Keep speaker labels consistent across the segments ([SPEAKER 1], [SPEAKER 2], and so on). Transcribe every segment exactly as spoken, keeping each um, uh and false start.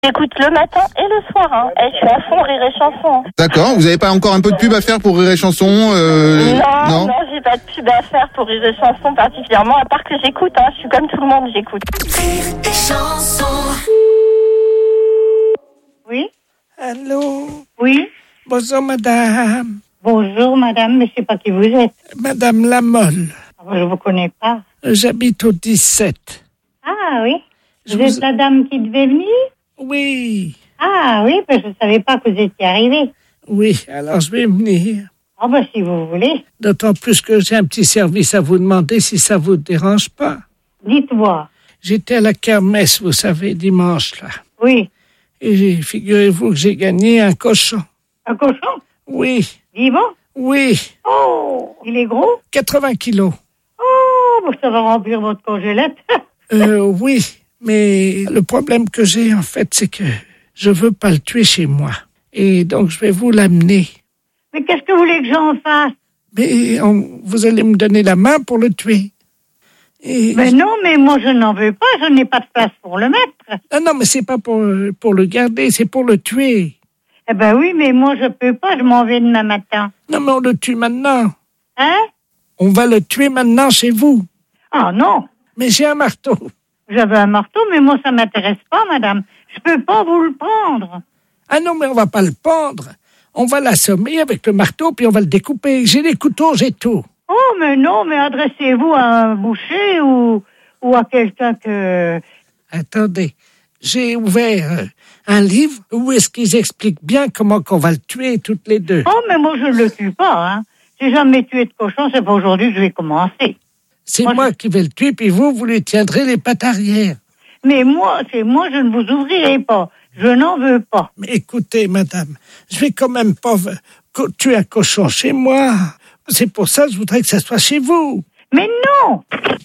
[SPEAKER 1] J'écoute le matin et le soir, hein. Et je suis à fond Rire et Chanson.
[SPEAKER 2] D'accord, vous avez pas encore un peu de pub à faire pour Rire et Chanson euh...
[SPEAKER 1] Non, non, non, j'ai pas de pub à faire pour Rire et Chanson particulièrement, à part que j'écoute, hein. Je suis comme tout le monde, j'écoute.
[SPEAKER 3] Rire et Chanson.
[SPEAKER 4] Oui.
[SPEAKER 5] Allô?
[SPEAKER 4] Oui.
[SPEAKER 5] Bonjour, madame.
[SPEAKER 4] Bonjour, madame, mais je sais pas qui vous êtes.
[SPEAKER 5] Madame Lamolle.
[SPEAKER 4] Je vous connais pas.
[SPEAKER 5] J'habite au dix-sept.
[SPEAKER 4] Ah oui.
[SPEAKER 5] Je
[SPEAKER 4] Vous
[SPEAKER 5] vous-
[SPEAKER 4] êtes la dame qui devait venir?
[SPEAKER 5] Oui,
[SPEAKER 4] Ah oui, parce que je savais pas que vous étiez arrivée.
[SPEAKER 5] oui, alors je vais venir.
[SPEAKER 4] Ah bah si vous voulez.
[SPEAKER 5] D'autant plus que j'ai un petit service à vous demander si ça vous dérange pas.
[SPEAKER 4] Dites-moi.
[SPEAKER 5] J'étais à la kermesse, vous savez, dimanche, là.
[SPEAKER 4] Oui.
[SPEAKER 5] Et j'ai- figurez-vous que j'ai gagné un cochon.
[SPEAKER 4] Un cochon?
[SPEAKER 5] Oui,
[SPEAKER 4] Vivant?
[SPEAKER 5] oui,
[SPEAKER 4] Oh, il est gros?
[SPEAKER 5] quatre-vingts kilos.
[SPEAKER 4] Oh, bah, ça va remplir votre congélette.
[SPEAKER 5] Euh, oui, mais le problème que j'ai, en fait, c'est que je veux pas le tuer chez moi. Et donc, je vais vous l'amener.
[SPEAKER 4] Mais qu'est-ce que vous voulez que j'en fasse?
[SPEAKER 5] Mais on- vous allez me donner la main pour le tuer. Et
[SPEAKER 4] Mais non, mais moi je n'en veux pas, je n'ai pas de place pour le mettre.
[SPEAKER 5] Ah non, mais c'est pas pour, pour le garder, c'est pour le tuer.
[SPEAKER 4] Eh ben oui, mais moi je peux pas, je m'en vais demain matin.
[SPEAKER 5] Non, mais on le tue maintenant.
[SPEAKER 4] Hein?
[SPEAKER 5] On va le tuer maintenant chez vous.
[SPEAKER 4] Ah non,
[SPEAKER 5] Mais j'ai un marteau.
[SPEAKER 4] j'avais un marteau, mais moi ça m'intéresse pas, madame. Je peux pas vous le prendre.
[SPEAKER 5] Ah non, mais on va pas le pendre. On va l'assommer avec le marteau, puis on va le découper. J'ai les couteaux, j'ai tout.
[SPEAKER 4] Oh, mais non, mais adressez-vous à un boucher ou, ou à quelqu'un que...
[SPEAKER 5] Attendez, j'ai ouvert euh, un livre où est-ce qu'ils expliquent bien comment qu'on va le tuer toutes les deux.
[SPEAKER 4] Oh, mais moi je ne le tue pas, hein. J'ai jamais tué de cochon, c'est pas aujourd'hui que je vais commencer.
[SPEAKER 5] C'est
[SPEAKER 4] moi,
[SPEAKER 5] moi,
[SPEAKER 4] je-
[SPEAKER 5] qui vais le tuer, puis vous, vous lui tiendrez les pattes arrière.
[SPEAKER 4] Mais moi, c'est moi, je ne vous ouvrirai pas. Je n'en veux pas.
[SPEAKER 5] Mais écoutez, madame, je vais quand même pas v- co- tuer un cochon chez moi. C'est pour ça que je voudrais que ça soit chez vous.
[SPEAKER 4] Mais non!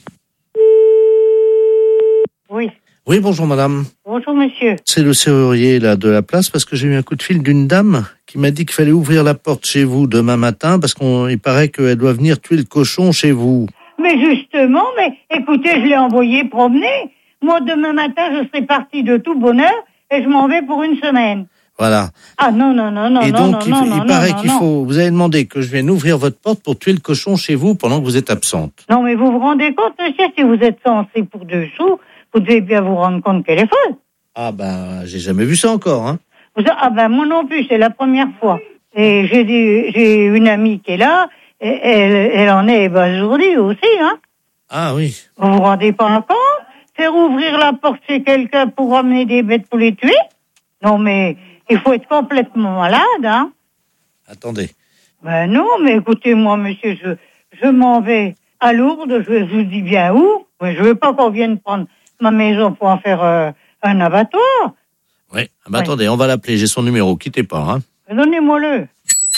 [SPEAKER 4] Oui.
[SPEAKER 6] Oui, bonjour madame.
[SPEAKER 4] Bonjour, monsieur.
[SPEAKER 6] C'est le serrurier là de la place parce que j'ai eu un coup de fil d'une dame qui m'a dit qu'il fallait ouvrir la porte chez vous demain matin parce qu'il paraît qu'elle doit venir tuer le cochon chez vous.
[SPEAKER 4] Mais justement, mais écoutez, je l'ai envoyé promener. Moi, demain matin, je serai partie de tout bonheur et je m'en vais pour une semaine.
[SPEAKER 6] Voilà.
[SPEAKER 4] Ah non, non, non, non,
[SPEAKER 6] Et
[SPEAKER 4] non,
[SPEAKER 6] donc
[SPEAKER 4] non,
[SPEAKER 6] il,
[SPEAKER 4] non,
[SPEAKER 6] il
[SPEAKER 4] non,
[SPEAKER 6] paraît
[SPEAKER 4] non,
[SPEAKER 6] qu'il
[SPEAKER 4] non.
[SPEAKER 6] faut. Vous avez demandé que je vienne ouvrir votre porte pour tuer le cochon chez vous pendant que vous êtes absente.
[SPEAKER 4] Non, mais vous vous rendez compte, monsieur, si vous êtes censé pour deux sous, vous devez bien vous rendre compte qu'elle est folle.
[SPEAKER 6] Ah ben, j'ai jamais vu ça encore, hein.
[SPEAKER 4] Vous- Ah ben, moi non plus, c'est la première fois. Et j'ai des- j'ai une amie qui est là, et elle, elle en est ébasourdie aussi, hein.
[SPEAKER 6] Ah oui.
[SPEAKER 4] Vous vous rendez pas compte? Faire ouvrir la porte chez quelqu'un pour ramener des bêtes pour les tuer? Non, mais il faut être complètement malade, hein.
[SPEAKER 6] Attendez.
[SPEAKER 4] Ben non, mais écoutez-moi, monsieur, je, je m'en vais à Lourdes, je, je vous dis bien où. Mais je veux pas qu'on vienne prendre ma maison pour en faire euh, un abattoir.
[SPEAKER 6] Oui. Ah ben,
[SPEAKER 4] Ouais.
[SPEAKER 6] attendez, on va l'appeler. J'ai son numéro. Quittez pas, hein.
[SPEAKER 4] Donnez-moi-le.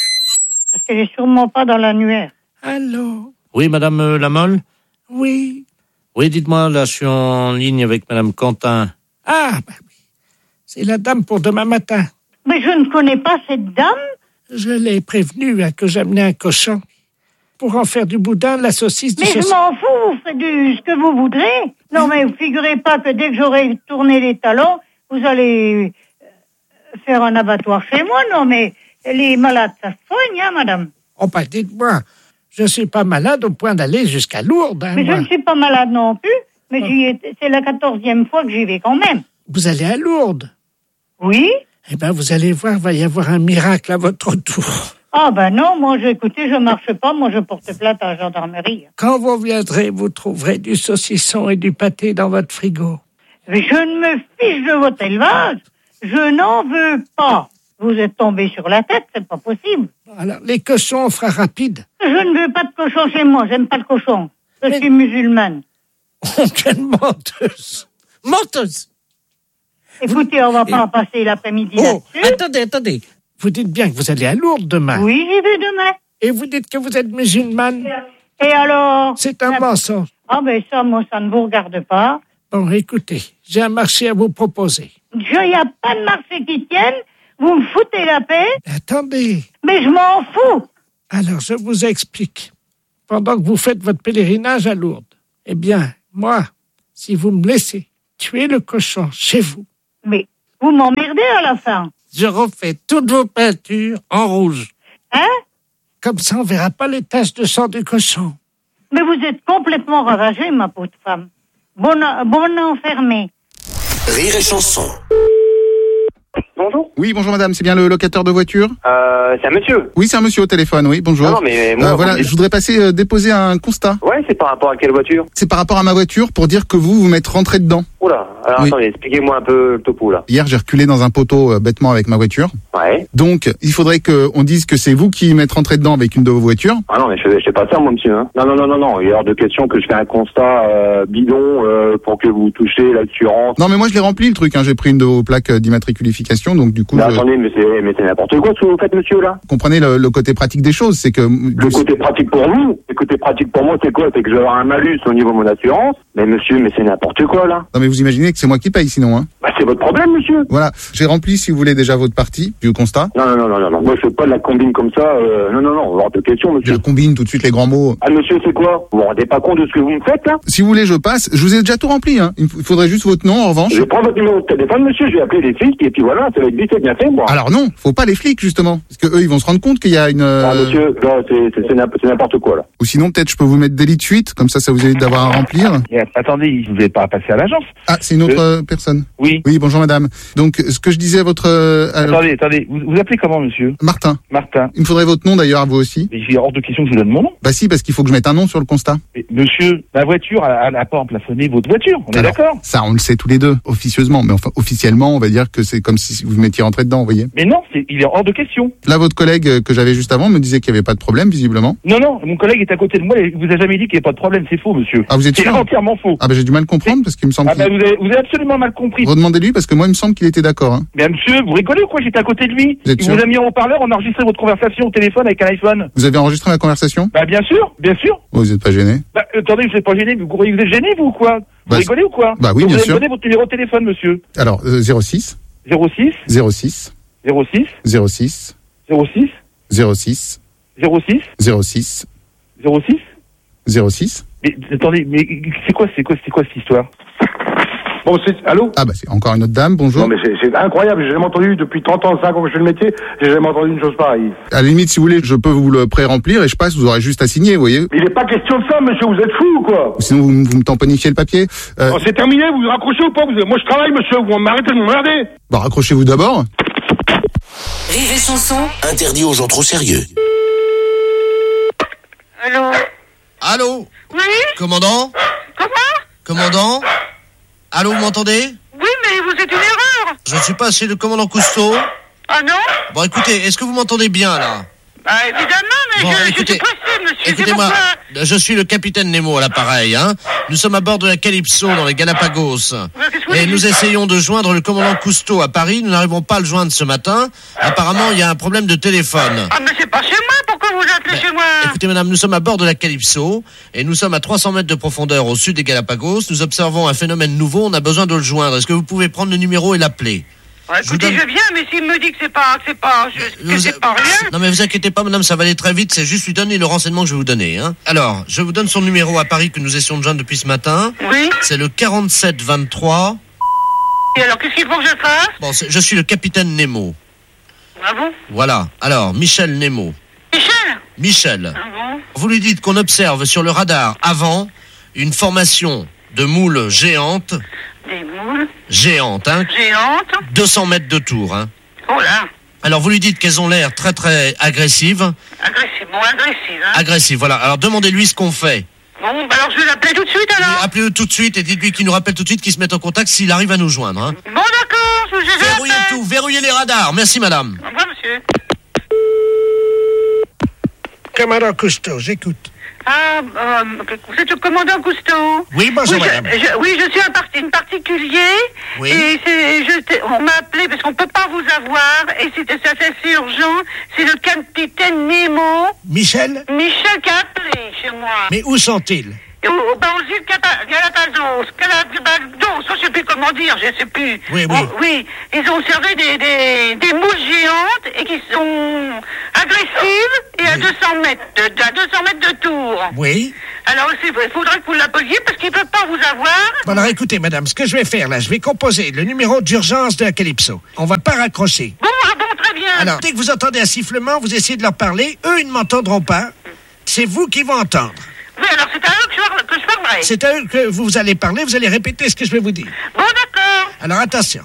[SPEAKER 4] Parce qu'elle est sûrement pas dans l'annuaire.
[SPEAKER 5] Allô?
[SPEAKER 6] Oui, madame euh, Lamolle.
[SPEAKER 5] Oui.
[SPEAKER 6] Oui, dites-moi. Là, je suis en ligne avec madame Quentin.
[SPEAKER 5] Ah, bah oui. C'est la dame pour demain matin.
[SPEAKER 4] Mais je ne connais pas cette dame.
[SPEAKER 5] Je l'ai prévenue hein, que j'amenais un cochon pour en faire du boudin, de la saucisse, du
[SPEAKER 4] Mais je
[SPEAKER 5] saucisson.
[SPEAKER 4] m'en fous, vous faites du, ce que vous voudrez. Non, mais vous figurez pas que dès que j'aurai tourné les talons, vous allez euh, faire un abattoir chez moi. Non, mais les malades, ça se soigne, hein, madame.
[SPEAKER 5] Oh, bah dites-moi, je suis pas malade au point d'aller jusqu'à Lourdes. Hein,
[SPEAKER 4] Mais je
[SPEAKER 5] moi.
[SPEAKER 4] ne suis pas malade non plus. Mais j'y ai- c'est la quatorzième fois que j'y vais quand même.
[SPEAKER 5] Vous allez à Lourdes.
[SPEAKER 4] Oui?
[SPEAKER 5] Eh bien, vous allez voir, il va y avoir un miracle à votre tour.
[SPEAKER 4] Ah ben non, moi, je, écoutez, je marche pas. Moi, je porte plainte à la gendarmerie.
[SPEAKER 5] Quand vous viendrez, vous trouverez du saucisson et du pâté dans votre frigo.
[SPEAKER 4] Mais je ne me fiche de votre élevage. Je n'en veux pas. Vous êtes tombé sur la tête, c'est pas possible.
[SPEAKER 5] Alors, les cochons, on fera rapide.
[SPEAKER 4] Je ne veux pas de cochon chez moi, j'aime pas le cochon. Je
[SPEAKER 5] Mais-
[SPEAKER 4] suis musulmane.
[SPEAKER 5] Oh, quelle menteuse! Menteuse!
[SPEAKER 4] Écoutez, on va pas passer l'après-midi
[SPEAKER 5] Oh,
[SPEAKER 4] là-dessus.
[SPEAKER 5] attendez, attendez. Vous dites bien que vous allez à Lourdes demain.
[SPEAKER 4] Oui, j'y vais demain.
[SPEAKER 5] Et vous dites que vous êtes musulmane.
[SPEAKER 4] Et alors?
[SPEAKER 5] C'est un
[SPEAKER 4] Ah,
[SPEAKER 5] mensonge.
[SPEAKER 4] Ah ben ça, moi, ça ne vous regarde pas.
[SPEAKER 5] Bon, écoutez, j'ai un marché à vous proposer.
[SPEAKER 4] Il n'y a pas de marché qui tienne. Vous me foutez la paix,
[SPEAKER 5] Attendez.
[SPEAKER 4] mais je m'en fous.
[SPEAKER 5] Alors, je vous explique. Pendant que vous faites votre pèlerinage à Lourdes, eh bien, moi, si vous me laissez tuer le cochon chez vous,
[SPEAKER 4] Mais Vous m'emmerdez à la fin.
[SPEAKER 5] Je refais toutes vos peintures en rouge.
[SPEAKER 4] Hein?
[SPEAKER 5] Comme ça, on verra pas les taches de sang du cochon.
[SPEAKER 4] Mais vous êtes complètement ravagée, ma pauvre femme. Bonne, bonne enfermée.
[SPEAKER 3] Rire et chanson.
[SPEAKER 7] Bonjour.
[SPEAKER 2] Oui, bonjour madame, c'est bien le locataire de voiture?
[SPEAKER 7] Euh, c'est un monsieur.
[SPEAKER 2] Oui, c'est un monsieur au téléphone, oui, bonjour.
[SPEAKER 7] Non, non, mais moi,
[SPEAKER 2] Euh, voilà,
[SPEAKER 7] vous-
[SPEAKER 2] je voudrais passer euh, déposer un constat.
[SPEAKER 7] Ouais, c'est par rapport à quelle voiture?
[SPEAKER 2] C'est par rapport à ma voiture pour dire que vous, vous m'êtes rentré dedans.
[SPEAKER 7] Oula, alors
[SPEAKER 2] Oui.
[SPEAKER 7] attendez, expliquez-moi un peu le topo là.
[SPEAKER 2] Hier, j'ai reculé dans un poteau euh, bêtement avec ma voiture.
[SPEAKER 7] Ouais.
[SPEAKER 2] Donc, il faudrait qu'on dise que c'est vous qui m'êtes rentré dedans avec une de vos voitures.
[SPEAKER 7] Ah non, mais je fais, je fais pas ça, moi, monsieur. Hein. Non, non, non, non, non. Il est hors de question que je fais un constat euh, bidon euh, pour que vous touchiez l'assurance.
[SPEAKER 2] Non, mais moi, je l'ai rempli le truc. Hein. J'ai pris une de vos plaques euh, d'immatriculification, donc du coup,
[SPEAKER 7] Mais
[SPEAKER 2] je...
[SPEAKER 7] attendez, mais c'est, mais c'est n'importe quoi ce que vous faites, monsieur, là.
[SPEAKER 2] comprenez le, le côté pratique des choses, c'est que
[SPEAKER 7] Le côté pratique pour vous, le côté pratique pour moi, c'est quoi? C'est que je vais avoir un malus au niveau de mon assurance. Mais monsieur, mais c'est n'importe quoi, là.
[SPEAKER 2] non, mais vous imaginez que c'est moi qui paye sinon. Hein.
[SPEAKER 7] Bah, c'est votre problème, monsieur.
[SPEAKER 2] Voilà, j'ai rempli, si vous voulez, déjà votre partie du constat.
[SPEAKER 7] Non, non, non, non, non, non. Moi, je fais pas de la combine comme ça. Euh, non, non, non. Hors de question, monsieur.
[SPEAKER 2] Je combine tout de suite les grands mots.
[SPEAKER 7] Ah, monsieur, c'est quoi? Vous vous rendez pas compte de ce que vous me faites, là?
[SPEAKER 2] Si vous voulez, je passe. Je vous ai déjà tout rempli. Hein. Il f- il faudrait juste votre nom, en revanche.
[SPEAKER 7] Je prends votre numéro de téléphone, monsieur, je vais appeler les flics, et puis voilà, ça va être vite et bien fait, moi.
[SPEAKER 2] Alors non, faut pas les flics justement, parce que eux, ils vont se rendre compte qu'il y a une. euh,
[SPEAKER 7] Ah, monsieur, là, c'est, c'est, c'est n'im- c'est n'importe quoi, là.
[SPEAKER 2] Ou sinon, peut-être, je peux vous mettre délit de fuite, comme ça, ça vous évite d'avoir à remplir.
[SPEAKER 8] Eh, attendez, vous n'avez pas à passer à l'agence.
[SPEAKER 2] Ah, c'est une autre euh, personne.
[SPEAKER 8] Oui.
[SPEAKER 2] Oui, bonjour madame. Donc, ce que je disais à votre euh, à-
[SPEAKER 8] Attendez, attendez, vous, vous appelez comment, monsieur?
[SPEAKER 2] Martin.
[SPEAKER 8] Martin.
[SPEAKER 2] Il me faudrait votre nom d'ailleurs à vous aussi.
[SPEAKER 8] Mais il est hors de question que je vous donne mon nom.
[SPEAKER 2] Bah si, parce qu'il faut que je mette un nom sur le constat.
[SPEAKER 8] Mais, monsieur, ma voiture, elle n'a pas emplafonné votre voiture, on est
[SPEAKER 2] Alors,
[SPEAKER 8] d'accord?
[SPEAKER 2] Ça, on le sait tous les deux, officieusement. Mais enfin, officiellement, on va dire que c'est comme si vous vous mettiez rentré dedans, vous voyez.
[SPEAKER 8] Mais non, c'est, il est hors de question.
[SPEAKER 2] Là, votre collègue euh, que j'avais juste avant me disait qu'il n'y avait pas de problème, visiblement.
[SPEAKER 8] Non, non, mon collègue est à côté de moi, il vous a jamais dit qu'il n'y a pas de problème, c'est faux, monsieur.
[SPEAKER 2] Ah, vous êtes
[SPEAKER 8] C'est
[SPEAKER 2] sûr?
[SPEAKER 8] entièrement faux.
[SPEAKER 2] Ah bah j'ai du mal à comprendre, parce qu'il me semble
[SPEAKER 8] Ah, bah,
[SPEAKER 2] qu'il...
[SPEAKER 8] vous avez, vous avez absolument mal compris.
[SPEAKER 2] Redemandez-lui, parce que moi, il me semble qu'il était d'accord. Hein.
[SPEAKER 8] Mais monsieur, vous rigolez ou quoi? J'étais à côté de lui.
[SPEAKER 2] Vous êtes
[SPEAKER 8] Il
[SPEAKER 2] sûr?
[SPEAKER 8] vous a mis en haut-parleur, on a enregistré votre conversation au téléphone avec un iPhone.
[SPEAKER 2] Vous avez enregistré ma conversation?
[SPEAKER 8] Bah, bien sûr, bien sûr.
[SPEAKER 2] Oh, vous n'êtes pas gêné?
[SPEAKER 8] Bah, attendez, vous n'êtes pas gêné, vous croyez que vous êtes gêné, vous, ou quoi? Vous
[SPEAKER 2] Bah,
[SPEAKER 8] rigolez ou quoi?
[SPEAKER 2] bah oui,
[SPEAKER 8] Donc,
[SPEAKER 2] bien
[SPEAKER 8] vous
[SPEAKER 2] sûr.
[SPEAKER 8] allez me donner votre numéro de téléphone, monsieur.
[SPEAKER 2] Alors, euh, zéro six,
[SPEAKER 8] zéro six,
[SPEAKER 2] zéro six,
[SPEAKER 8] zéro six,
[SPEAKER 2] zéro six,
[SPEAKER 8] zéro six,
[SPEAKER 2] zéro six,
[SPEAKER 8] zéro six,
[SPEAKER 2] zéro six,
[SPEAKER 8] zéro six.
[SPEAKER 2] zéro six.
[SPEAKER 8] Mais attendez, mais c'est quoi, c'est quoi, c'est quoi cette histoire?
[SPEAKER 9] Bon, c'est... Allô?
[SPEAKER 2] Ah bah c'est encore une autre dame, bonjour.
[SPEAKER 9] Non, mais c'est, c'est incroyable. J'ai jamais entendu, depuis trente ans, cinq ans que je fais le métier, j'ai jamais entendu une chose pareille.
[SPEAKER 2] À la limite, si vous voulez, je peux vous le pré-remplir et je passe, vous aurez juste à signer, vous voyez.
[SPEAKER 9] Mais il n'est pas question de ça, monsieur. Vous êtes fou ou quoi?
[SPEAKER 2] Ou sinon, vous, m- vous me tamponifiez le papier. Euh,
[SPEAKER 9] Oh, c'est terminé. Vous vous raccrochez ou pas? Vous... Moi, je travaille, monsieur. Vous m'arrêtez de m'emmerder.
[SPEAKER 2] bah raccrochez-vous d'abord.
[SPEAKER 3] Rire et chanson. Interdit aux gens trop sérieux.
[SPEAKER 1] Allô?
[SPEAKER 10] Allô?
[SPEAKER 1] Oui?
[SPEAKER 10] Commandant?
[SPEAKER 1] Comment?
[SPEAKER 10] Commandant? Allô, vous m'entendez?
[SPEAKER 1] Oui, mais vous êtes une erreur.
[SPEAKER 10] Je ne suis pas chez le commandant Cousteau.
[SPEAKER 1] Ah non?
[SPEAKER 10] Bon, écoutez, est-ce que vous m'entendez bien, là?
[SPEAKER 1] Bah évidemment, mais
[SPEAKER 10] Bon,
[SPEAKER 1] je,
[SPEAKER 10] écoutez,
[SPEAKER 1] je suis pressé, monsieur. C'est
[SPEAKER 10] Écoutez-moi,
[SPEAKER 1] pourquoi...
[SPEAKER 10] je suis le capitaine Nemo à l'appareil, hein. Nous sommes à bord de la Calypso dans les Galapagos.
[SPEAKER 1] qu'est-ce que vous
[SPEAKER 10] Et
[SPEAKER 1] dites?
[SPEAKER 10] nous essayons de joindre le commandant Cousteau à Paris. Nous n'arrivons pas à le joindre ce matin. Apparemment, il y a un problème de téléphone.
[SPEAKER 1] Ah, mais c'est pas chez moi. Pourquoi vous appelez
[SPEAKER 10] Mais,
[SPEAKER 1] chez moi?
[SPEAKER 10] Écoutez, madame, nous sommes à bord de la Calypso et nous sommes à trois cents mètres de profondeur au sud des Galapagos. Nous observons un phénomène nouveau. On a besoin de le joindre. Est-ce que vous pouvez prendre le numéro et l'appeler?
[SPEAKER 1] Ouais,
[SPEAKER 10] je vous
[SPEAKER 1] écoutez,
[SPEAKER 10] donne-
[SPEAKER 1] je viens, mais s'il me dit que c'est pas, que c'est pas, je- que
[SPEAKER 10] Vous-
[SPEAKER 1] c'est pas rien.
[SPEAKER 10] Non mais vous inquiétez pas madame, ça va aller très vite, c'est juste lui donner le renseignement que je vais vous donner. Hein. Alors, je vous donne son numéro à Paris que nous essayons de joindre depuis ce matin.
[SPEAKER 1] Oui.
[SPEAKER 10] C'est le quarante-sept vingt-trois.
[SPEAKER 1] Et alors, qu'est-ce qu'il faut que je fasse?
[SPEAKER 10] Bon, c'est- je suis le capitaine Nemo.
[SPEAKER 1] Ah bon?
[SPEAKER 10] Voilà. Alors, Michel Nemo.
[SPEAKER 1] Michel?
[SPEAKER 10] Michel,
[SPEAKER 1] Ah bon?
[SPEAKER 10] vous lui dites qu'on observe sur le radar avant une formation de moules géantes.
[SPEAKER 1] Des moules
[SPEAKER 10] Géantes, hein.
[SPEAKER 1] géantes.
[SPEAKER 10] deux cents mètres de tour, hein.
[SPEAKER 1] Oh là.
[SPEAKER 10] Alors, vous lui dites qu'elles ont l'air très très agressives.
[SPEAKER 1] Agressif, bon, agressif, hein.
[SPEAKER 10] Agressives, voilà. Alors, demandez-lui ce qu'on fait.
[SPEAKER 1] Bon, bah alors je vais l'appeler tout de suite alors.
[SPEAKER 10] Appelez-le tout de suite et dites-lui qu'il nous rappelle tout de suite, qu'il se mette en contact s'il arrive à nous joindre. Hein.
[SPEAKER 1] Bon, d'accord, je je
[SPEAKER 10] Verrouillez
[SPEAKER 1] l'appelle.
[SPEAKER 10] tout, verrouillez les radars. Merci, madame.
[SPEAKER 1] Au revoir, monsieur.
[SPEAKER 5] Commandant Cousteau, j'écoute.
[SPEAKER 1] Ah, euh, vous êtes le commandant Cousteau?
[SPEAKER 5] Oui, bonjour,
[SPEAKER 1] oui,
[SPEAKER 5] madame.
[SPEAKER 1] je, je- oui, je suis un parti, une particulier.
[SPEAKER 10] Oui.
[SPEAKER 1] Et c'est, je, t'ai- on m'a appelé parce qu'on peut pas vous avoir. Et c'était ça, c'est assez urgent. C'est le capitaine Nemo.
[SPEAKER 5] Michel?
[SPEAKER 1] Michel qui a appelé chez moi.
[SPEAKER 5] Mais où sont-ils?
[SPEAKER 1] Et au, au, bah, aux îles Cata- Galapagos, Galapagos, je sais plus comment dire, je sais plus.
[SPEAKER 10] Oui, oui.
[SPEAKER 1] Oh, oui, ils ont observé des, des, des moules géantes et qui sont agressives et à deux cents mètres, de, à deux cents mètres de tour.
[SPEAKER 5] Oui.
[SPEAKER 1] Alors, il faudrait que vous l'appeliez parce qu'il ne peut pas vous avoir.
[SPEAKER 5] Bon, alors écoutez, madame, ce que je vais faire là, je vais composer le numéro d'urgence de la Calypso. On va pas raccrocher.
[SPEAKER 1] Bon, ah bon, très bien.
[SPEAKER 5] Alors, dès que vous entendez un sifflement, vous essayez de leur parler. Eux, ils ne m'entendront pas. C'est vous qui vont entendre.
[SPEAKER 1] Oui, alors c'est à eux que je, que je parlerai.
[SPEAKER 5] C'est à eux que vous allez parler, vous allez répéter ce que je vais vous dire.
[SPEAKER 1] Bon, d'accord.
[SPEAKER 5] Alors, attention.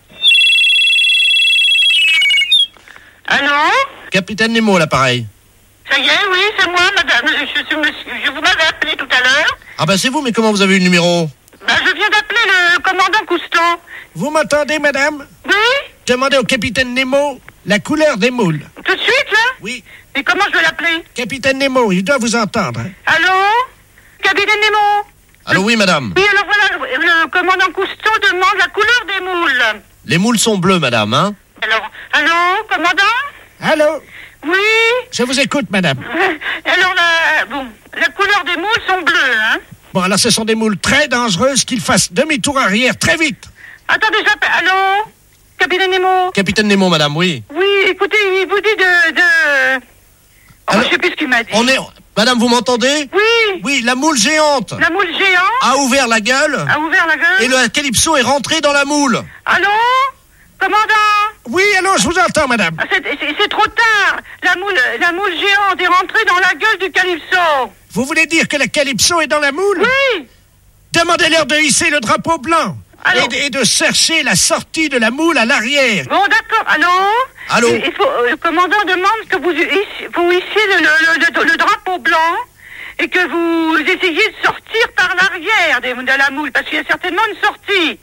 [SPEAKER 1] Allô?
[SPEAKER 10] Capitaine Nemo, l'appareil.
[SPEAKER 1] Ça y est, oui, c'est moi, madame. Je, je, je, je vous m'avais appelé tout à l'heure.
[SPEAKER 10] Ah ben c'est vous, mais comment vous avez eu le numéro?
[SPEAKER 1] Ben, je viens d'appeler le commandant Cousteau.
[SPEAKER 5] Vous m'entendez, madame?
[SPEAKER 1] Oui?
[SPEAKER 5] Demandez au capitaine Nemo la couleur des moules.
[SPEAKER 1] Tout de suite, là?
[SPEAKER 5] Oui.
[SPEAKER 1] Et comment je vais l'appeler?
[SPEAKER 5] Capitaine Nemo, il doit vous entendre. Hein.
[SPEAKER 1] Allô? Capitaine Nemo?
[SPEAKER 10] Allô, oui, madame.
[SPEAKER 1] Oui, alors voilà, le, le commandant Cousteau demande la couleur des moules.
[SPEAKER 10] Les moules sont bleues, madame, hein?
[SPEAKER 1] Alors, allô, commandant?
[SPEAKER 5] Allô?
[SPEAKER 1] Oui?
[SPEAKER 5] Je vous écoute, madame.
[SPEAKER 1] Alors, la, bon, la couleur des moules sont bleues, hein?
[SPEAKER 5] Bon, alors ce sont des moules très dangereuses qu'il fasse demi-tour arrière très vite.
[SPEAKER 1] Attendez, j'appelle. Allô? Capitaine Nemo?
[SPEAKER 10] Capitaine Nemo, madame, oui.
[SPEAKER 1] Oui, écoutez, il vous dit de... de... Oh,
[SPEAKER 10] Alors,
[SPEAKER 1] je sais plus ce qu'il m'a dit.
[SPEAKER 10] On est... Madame, vous m'entendez?
[SPEAKER 1] Oui.
[SPEAKER 10] Oui, la moule géante
[SPEAKER 1] La moule géante
[SPEAKER 10] a ouvert la gueule.
[SPEAKER 1] a ouvert la gueule.
[SPEAKER 10] Et le Calypso est rentré dans la moule.
[SPEAKER 1] Allô? Commandant?
[SPEAKER 5] Oui, allô, je vous entends, madame.
[SPEAKER 1] Ah, c'est, c'est, c'est trop tard. La moule, la moule géante est rentrée dans la gueule du Calypso.
[SPEAKER 5] Vous voulez dire que la Calypso est dans la moule?
[SPEAKER 1] Oui.
[SPEAKER 5] Demandez-leur de hisser le drapeau blanc.
[SPEAKER 1] Allô?
[SPEAKER 5] Et de, et de chercher la sortie de la moule à l'arrière.
[SPEAKER 1] Bon, d'accord. Allô?
[SPEAKER 10] Allô?
[SPEAKER 1] Il, il faut, euh, le commandant demande que vous, hissiez- vous hissiez le, le, le, le drapeau blanc et que vous essayiez de sortir par l'arrière des- de la moule, parce qu'il y a certainement une sortie.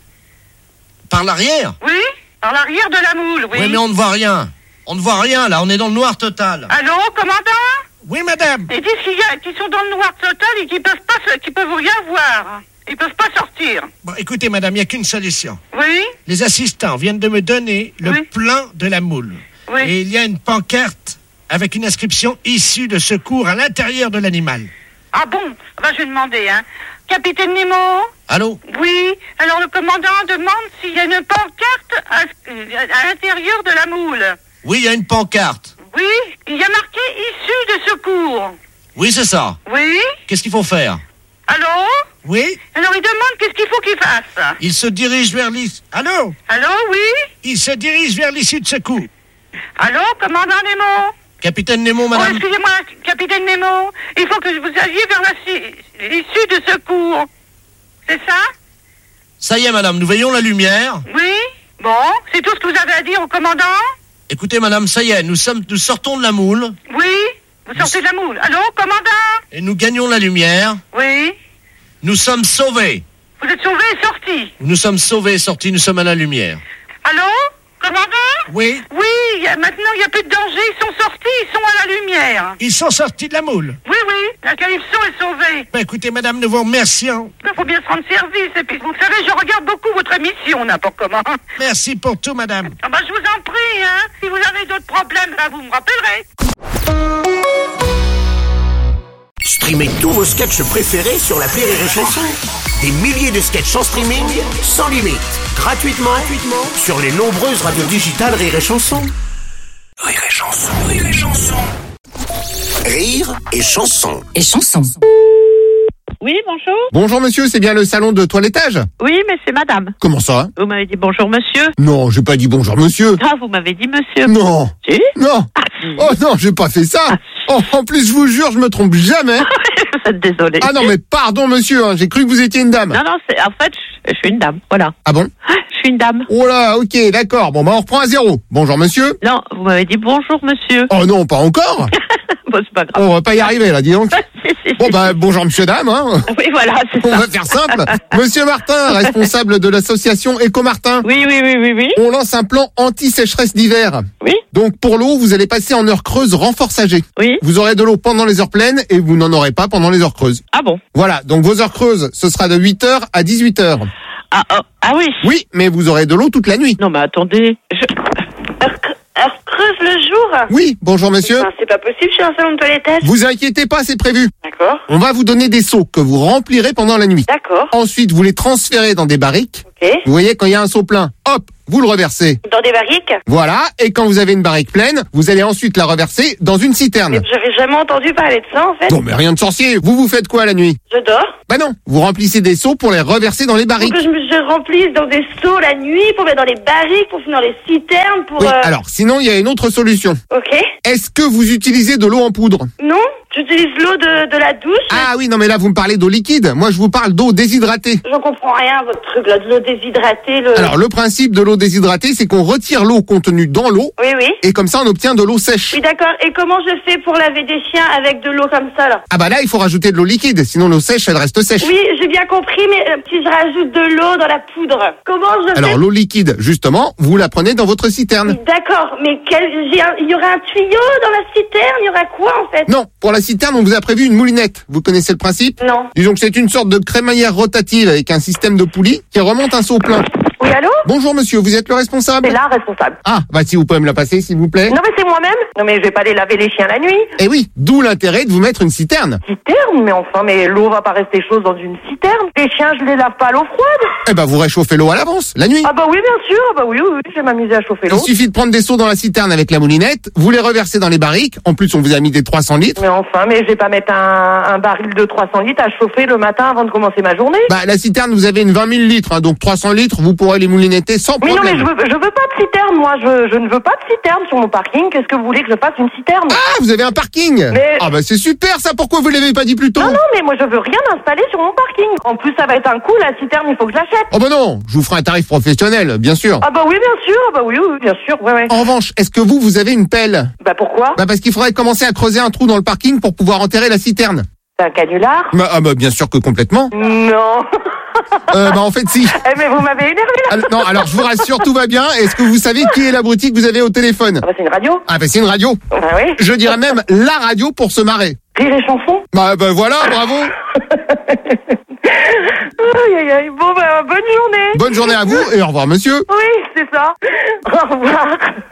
[SPEAKER 10] Par l'arrière?
[SPEAKER 1] Oui? Par l'arrière de la moule, oui.
[SPEAKER 10] Oui, mais on ne voit rien. On ne voit rien, là. On est dans le noir total.
[SPEAKER 1] Allô, commandant?
[SPEAKER 5] Oui, madame.
[SPEAKER 1] Ils disent qu'il y a, qu'ils sont dans le noir total et qu'ils peuvent pas, se- qu'ils peuvent rien voir. Ils peuvent pas sortir.
[SPEAKER 5] Bon, écoutez, madame, il n'y a qu'une solution.
[SPEAKER 1] Oui?
[SPEAKER 5] Les assistants viennent de me donner le
[SPEAKER 1] Oui.
[SPEAKER 5] plan de la moule.
[SPEAKER 1] Oui.
[SPEAKER 5] Et il y a une pancarte avec une inscription issue de secours à l'intérieur de l'animal.
[SPEAKER 1] Ah bon? Ben, je vais demander, hein. Capitaine Nemo?
[SPEAKER 10] Allô?
[SPEAKER 1] Oui. Alors, le commandant demande s'il y a une pancarte à, à l'intérieur de la moule.
[SPEAKER 10] Oui, il y a une pancarte.
[SPEAKER 1] Oui? Il y a marqué issue de secours.
[SPEAKER 10] Oui, c'est ça.
[SPEAKER 1] Oui?
[SPEAKER 10] Qu'est-ce qu'il faut faire?
[SPEAKER 1] Allô?
[SPEAKER 5] Oui?
[SPEAKER 1] Alors, il demande qu'est-ce qu'il faut qu'il fasse.
[SPEAKER 5] Il se dirige vers l'issue. Allô?
[SPEAKER 1] Allô, oui?
[SPEAKER 5] Il se dirige vers l'issue de secours.
[SPEAKER 1] Allô, commandant Nemo?
[SPEAKER 10] Capitaine Nemo,
[SPEAKER 1] Oh,
[SPEAKER 10] madame?
[SPEAKER 1] excusez-moi, capitaine Nemo. Il faut que vous alliez vers la si- l'issue de secours. C'est ça?
[SPEAKER 10] Ça y est, madame, nous veillons la lumière.
[SPEAKER 1] Oui? Bon, c'est tout ce que vous avez à dire au commandant?
[SPEAKER 10] Écoutez, madame, ça y est, nous sommes, nous sortons de la moule
[SPEAKER 1] Oui? Vous sortez de la moule. Allô, commandant?
[SPEAKER 10] et nous gagnons la lumière.
[SPEAKER 1] Oui?
[SPEAKER 10] Nous sommes sauvés.
[SPEAKER 1] Vous êtes sauvé et sorti.
[SPEAKER 10] Nous sommes sauvés et sortis, nous sommes à la lumière.
[SPEAKER 1] Allô? Commandant?
[SPEAKER 5] Oui?
[SPEAKER 1] Oui, il y a- maintenant il n'y a plus de danger, ils sont sortis, ils sont à la lumière.
[SPEAKER 5] Ils sont sortis de la moule.
[SPEAKER 1] Oui, oui, la Calypso est sauvée.
[SPEAKER 5] Ben, écoutez, madame, nous vous remercions.
[SPEAKER 1] Il faut bien se rendre service, et puis vous savez, je regarde beaucoup votre émission, n'importe comment.
[SPEAKER 5] Merci pour tout, madame.
[SPEAKER 1] Ah bah, je vous en prie, hein. Si vous avez d'autres problèmes, là, vous me rappellerez.
[SPEAKER 3] Streamez tous vos sketchs préférés sur l'appli Rire et Chanson. Des milliers de sketchs en streaming, sans limite, gratuitement, gratuitement sur les nombreuses radios digitales Rire et Chanson. Rire et Chanson, Rire et Chanson. Rire et Chanson.
[SPEAKER 11] Et chanson.
[SPEAKER 12] Oui, bonjour.
[SPEAKER 2] Bonjour monsieur, c'est bien le salon de toilettage?
[SPEAKER 12] Oui, mais c'est madame.
[SPEAKER 2] Comment ça?
[SPEAKER 12] Vous m'avez dit bonjour, monsieur.
[SPEAKER 2] Non, j'ai pas dit bonjour monsieur.
[SPEAKER 12] Ah, vous m'avez dit monsieur.
[SPEAKER 2] Non.
[SPEAKER 12] Si?
[SPEAKER 2] Non. Oh non, j'ai pas fait ça. Oh, en plus, je vous jure, je me trompe jamais.
[SPEAKER 12] Vous êtes désolé.
[SPEAKER 2] Ah non, mais pardon monsieur, hein, j'ai cru que vous étiez une dame.
[SPEAKER 12] Non, non, c'est, en fait, je, je suis une dame, voilà.
[SPEAKER 2] Ah bon?
[SPEAKER 12] Je suis une dame.
[SPEAKER 2] Oh là, ok, d'accord. Bon, bah on reprend à zéro. Bonjour monsieur.
[SPEAKER 12] Non, vous m'avez dit bonjour, monsieur.
[SPEAKER 2] Oh non, pas encore.
[SPEAKER 12] Bon, c'est pas grave.
[SPEAKER 2] On va pas y arriver là, dis donc.
[SPEAKER 12] Si, si,
[SPEAKER 2] Bon
[SPEAKER 12] si.
[SPEAKER 2] bah bonjour monsieur dame. Hein.
[SPEAKER 12] Oui, voilà, c'est
[SPEAKER 2] On
[SPEAKER 12] ça.
[SPEAKER 2] va faire simple. Monsieur Martin, responsable de l'association Éco-Martin.
[SPEAKER 12] Oui, oui, oui, oui, oui.
[SPEAKER 2] On lance un plan anti-sécheresse d'hiver.
[SPEAKER 12] Oui.
[SPEAKER 2] Donc pour l'eau, vous allez passer en heure creuse renforçagée.
[SPEAKER 12] Oui.
[SPEAKER 2] Vous aurez de l'eau pendant les heures pleines et vous n'en aurez pas pendant les heures creuses.
[SPEAKER 12] Ah bon?
[SPEAKER 2] Voilà, donc vos heures creuses, ce sera de huit heures à dix-huit heures.
[SPEAKER 12] Ah, ah, ah oui.
[SPEAKER 2] Oui, mais vous aurez de l'eau toute la nuit.
[SPEAKER 12] Non, mais attendez. Je... Heure, cre- heure creuse le jour?
[SPEAKER 2] Oui, bonjour monsieur.
[SPEAKER 12] Enfin, c'est pas possible, je suis un salon de toilettage.
[SPEAKER 2] Vous inquiétez pas, c'est prévu.
[SPEAKER 12] D'accord.
[SPEAKER 2] On va vous donner des seaux que vous remplirez pendant la nuit.
[SPEAKER 12] D'accord.
[SPEAKER 2] Ensuite, vous les transférez dans des barriques.
[SPEAKER 12] Ok.
[SPEAKER 11] Vous voyez, quand il y a un seau plein, hop, vous le reversez.
[SPEAKER 12] Dans des barriques?
[SPEAKER 11] Voilà, et quand vous avez une barrique pleine, vous allez ensuite la reverser dans une citerne.
[SPEAKER 12] J'avais jamais entendu parler de ça, en fait.
[SPEAKER 11] Non, mais rien de sorcier. Vous, vous faites quoi la nuit?
[SPEAKER 12] Je dors.
[SPEAKER 11] Bah non, vous remplissez des seaux pour les reverser dans les barriques.
[SPEAKER 12] Pour que je me je remplisse dans des seaux la nuit, pour mettre dans les barriques, pour finir dans les citernes, pour...
[SPEAKER 11] Oui,
[SPEAKER 12] euh,
[SPEAKER 11] alors, sinon, il y a une autre solution.
[SPEAKER 12] Ok.
[SPEAKER 11] Est-ce que vous utilisez de l'eau en poudre?
[SPEAKER 12] Non, j'utilise l'eau de, de la douche.
[SPEAKER 11] Ah oui, non mais là, vous me parlez d'eau liquide. Moi, je vous parle d'eau déshydratée.
[SPEAKER 12] Je comprends rien, votre truc, là, de l'eau déshydratée, le...
[SPEAKER 11] Alors, le principe de l'eau déshydratée, c'est qu'on retire l'eau contenue dans l'eau.
[SPEAKER 12] Oui, oui.
[SPEAKER 11] Et comme ça, on obtient de l'eau sèche.
[SPEAKER 12] Oui, d'accord. Et comment je fais pour laver des chiens avec de l'eau comme ça, là?
[SPEAKER 11] Ah bah là, il faut rajouter de l'eau liquide, sinon l'eau sèche, elle reste sèche.
[SPEAKER 12] Oui, j'ai bien compris, mais euh, si je rajoute de l'eau dans la poudre, comment je fais?
[SPEAKER 11] Alors, l'eau liquide, justement, vous la prenez dans votre citerne.
[SPEAKER 12] D'accord, mais quel... j'ai un- il y aura un tuyau dans la citerne? Il y aura quoi, en fait?
[SPEAKER 11] Non, pour la citerne, on vous a prévu une moulinette. Vous connaissez le principe?
[SPEAKER 12] Non.
[SPEAKER 11] Disons que c'est une sorte de crémaillère rotative avec un système de poulie qui remonte un seau plein.
[SPEAKER 13] Oui, allô?
[SPEAKER 11] Bonjour monsieur, vous êtes le responsable?
[SPEAKER 13] C'est là, responsable.
[SPEAKER 11] Ah, bah si vous pouvez me la passer, s'il vous plaît.
[SPEAKER 13] Non, mais c'est moi-même. Non, mais je vais pas aller laver les chiens la nuit.
[SPEAKER 11] Eh oui, d'où l'intérêt de vous mettre une citerne.
[SPEAKER 13] Citerne? Mais enfin, mais l'eau va pas rester chaude dans une citerne. Les chiens, je les lave pas à l'eau froide.
[SPEAKER 11] Eh ben vous réchauffez l'eau à l'avance, la nuit.
[SPEAKER 13] Ah bah oui, bien sûr. Ah bah oui, oui, oui, je vais m'amuser à chauffer
[SPEAKER 11] Il
[SPEAKER 13] l'eau.
[SPEAKER 11] suffit de prendre des seaux dans la citerne avec la moulinette, vous les reversez dans les barriques. En plus, on vous a mis des trois cents litres.
[SPEAKER 13] Mais enfin, mais je vais pas mettre un, un baril de trois cents litres à chauffer le matin avant de commencer ma journée.
[SPEAKER 11] Bah la citerne, vous avez une vingt mille litres, hein, donc trois cents litres, vous pourrez les moulinetter sans
[SPEAKER 13] Mais non,
[SPEAKER 11] problème.
[SPEAKER 13] mais je veux, je veux pas de citerne, moi. Je, je ne veux pas de citerne sur mon parking. Qu'est-ce que vous voulez que je fasse une citerne?
[SPEAKER 11] Ah, vous avez un parking?
[SPEAKER 13] Mais-
[SPEAKER 11] Ah bah c'est super ça, pourquoi vous l'avez pas dit plus tôt?
[SPEAKER 13] Non, non, mais moi je veux rien installer sur mon parking. En plus, ça va être un coup, la citerne, il faut que je l'achète.
[SPEAKER 11] Oh bah non, je vous ferai un tarif professionnel, bien sûr.
[SPEAKER 13] Ah bah oui, bien sûr. Ah bah oui, oui, bien sûr. Ouais, ouais.
[SPEAKER 11] En revanche, est-ce que vous, vous avez une pelle?
[SPEAKER 13] Bah pourquoi?
[SPEAKER 11] Bah parce qu'il faudrait commencer à creuser un trou dans le parking pour pouvoir enterrer la citerne.
[SPEAKER 13] C'est un canular?
[SPEAKER 11] Bah, ah bah bien sûr que complètement.
[SPEAKER 13] Non.
[SPEAKER 11] Euh, bah en fait si.
[SPEAKER 13] Eh mais vous m'avez énervé là.
[SPEAKER 11] Alors, non, alors je vous rassure, tout va bien. Est-ce que vous savez qui est l'abruti que vous avez au téléphone?
[SPEAKER 13] Ah bah c'est une radio.
[SPEAKER 11] Ah bah c'est une radio.
[SPEAKER 13] Bah oui.
[SPEAKER 11] Je dirais même la radio pour se marrer.
[SPEAKER 13] Rire et chanson.
[SPEAKER 11] Bah, bah voilà, bravo.
[SPEAKER 13] Aïe aïe aïe. Bon bah bonne journée.
[SPEAKER 11] Bonne journée à vous et au revoir monsieur.
[SPEAKER 13] Oui, c'est ça. Au revoir.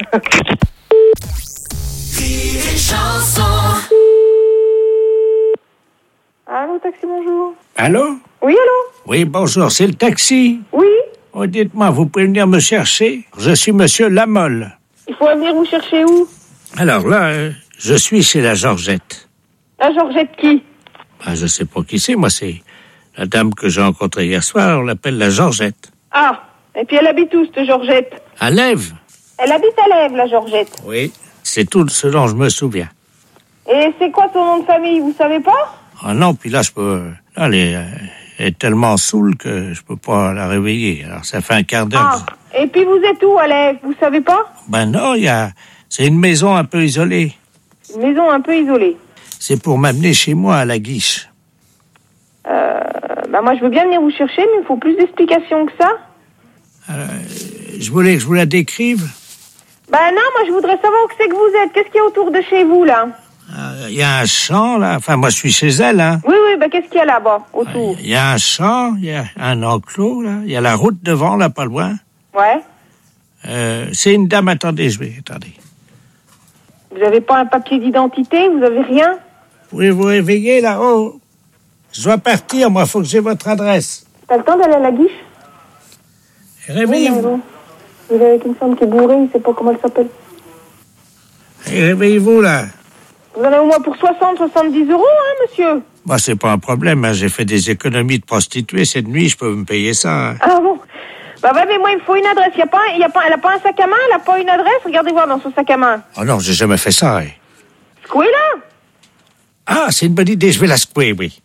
[SPEAKER 13] Allô, taxi, bonjour.
[SPEAKER 5] Allô?
[SPEAKER 13] Oui, allô?
[SPEAKER 5] Oui, bonjour, c'est le taxi.
[SPEAKER 13] Oui.
[SPEAKER 5] Oh, dites-moi, vous pouvez venir me chercher? Je suis monsieur Lamolle.
[SPEAKER 13] Il faut venir vous chercher où?
[SPEAKER 5] Alors là, euh, je suis chez la Georgette.
[SPEAKER 13] La Georgette qui?
[SPEAKER 5] Ah, je sais pas qui c'est, moi, c'est la dame que j'ai rencontrée hier soir, on l'appelle la Georgette.
[SPEAKER 13] Ah, et puis elle habite où, cette Georgette?
[SPEAKER 5] À Lève?
[SPEAKER 13] Elle habite à Lève, la Georgette.
[SPEAKER 5] Oui. C'est tout ce dont je me souviens.
[SPEAKER 13] Et c'est quoi son nom de famille, vous savez pas?
[SPEAKER 5] Ah non, puis là, je peux... Là, elle est, euh, elle est tellement saoule que je peux pas la réveiller. Alors, ça fait un quart d'heure.
[SPEAKER 13] Ah, et puis vous êtes où, à Lève, vous savez pas?
[SPEAKER 5] Ben non, il y a... C'est une maison un peu isolée.
[SPEAKER 13] Une maison un peu isolée.
[SPEAKER 5] C'est pour m'amener chez moi à la Guiche.
[SPEAKER 13] Euh, bah moi je veux bien venir vous chercher, mais il faut plus d'explications que ça.
[SPEAKER 5] Euh, je voulais que je vous la décrive.
[SPEAKER 13] Bah non, moi je voudrais savoir où c'est que vous êtes. Qu'est-ce qu'il y a autour de chez vous, là?
[SPEAKER 5] Il y a un champ, là. Enfin, moi, je suis chez elle, hein.
[SPEAKER 13] Oui, oui, bah qu'est-ce qu'il y a là-bas, autour?
[SPEAKER 5] Il y a un champ, il y a un enclos, là. Il y a la route devant, là, pas loin.
[SPEAKER 13] Ouais.
[SPEAKER 5] Euh, c'est une dame, attendez, je vais... Attendez.
[SPEAKER 13] Vous avez pas un papier d'identité? Vous avez rien?
[SPEAKER 5] Pouvez-vous réveiller, là-haut? Je dois partir, moi, faut que j'ai votre adresse.
[SPEAKER 13] T'as le temps d'aller à la Guiche?
[SPEAKER 5] Réveillez-vous.
[SPEAKER 13] Oui, il est avec une femme qui est bourrée, il sait pas comment elle s'appelle.
[SPEAKER 5] Et réveillez-vous, là.
[SPEAKER 13] Vous en avez au moins pour soixante, soixante-dix euros, hein, monsieur?
[SPEAKER 5] Moi, c'est pas un problème, hein. J'ai fait des économies de prostituée cette nuit, je peux me payer ça, hein.
[SPEAKER 13] Ah bon? Bah ouais, mais moi, il me faut une adresse. Il y a pas, il y a pas, elle a pas un sac à main, elle a pas une adresse? Regardez voir dans son sac à main.
[SPEAKER 5] Oh non, j'ai jamais fait ça, hein.
[SPEAKER 13] Secouez là!
[SPEAKER 5] Ah, c'est une bonne idée, je vais la secouer, oui.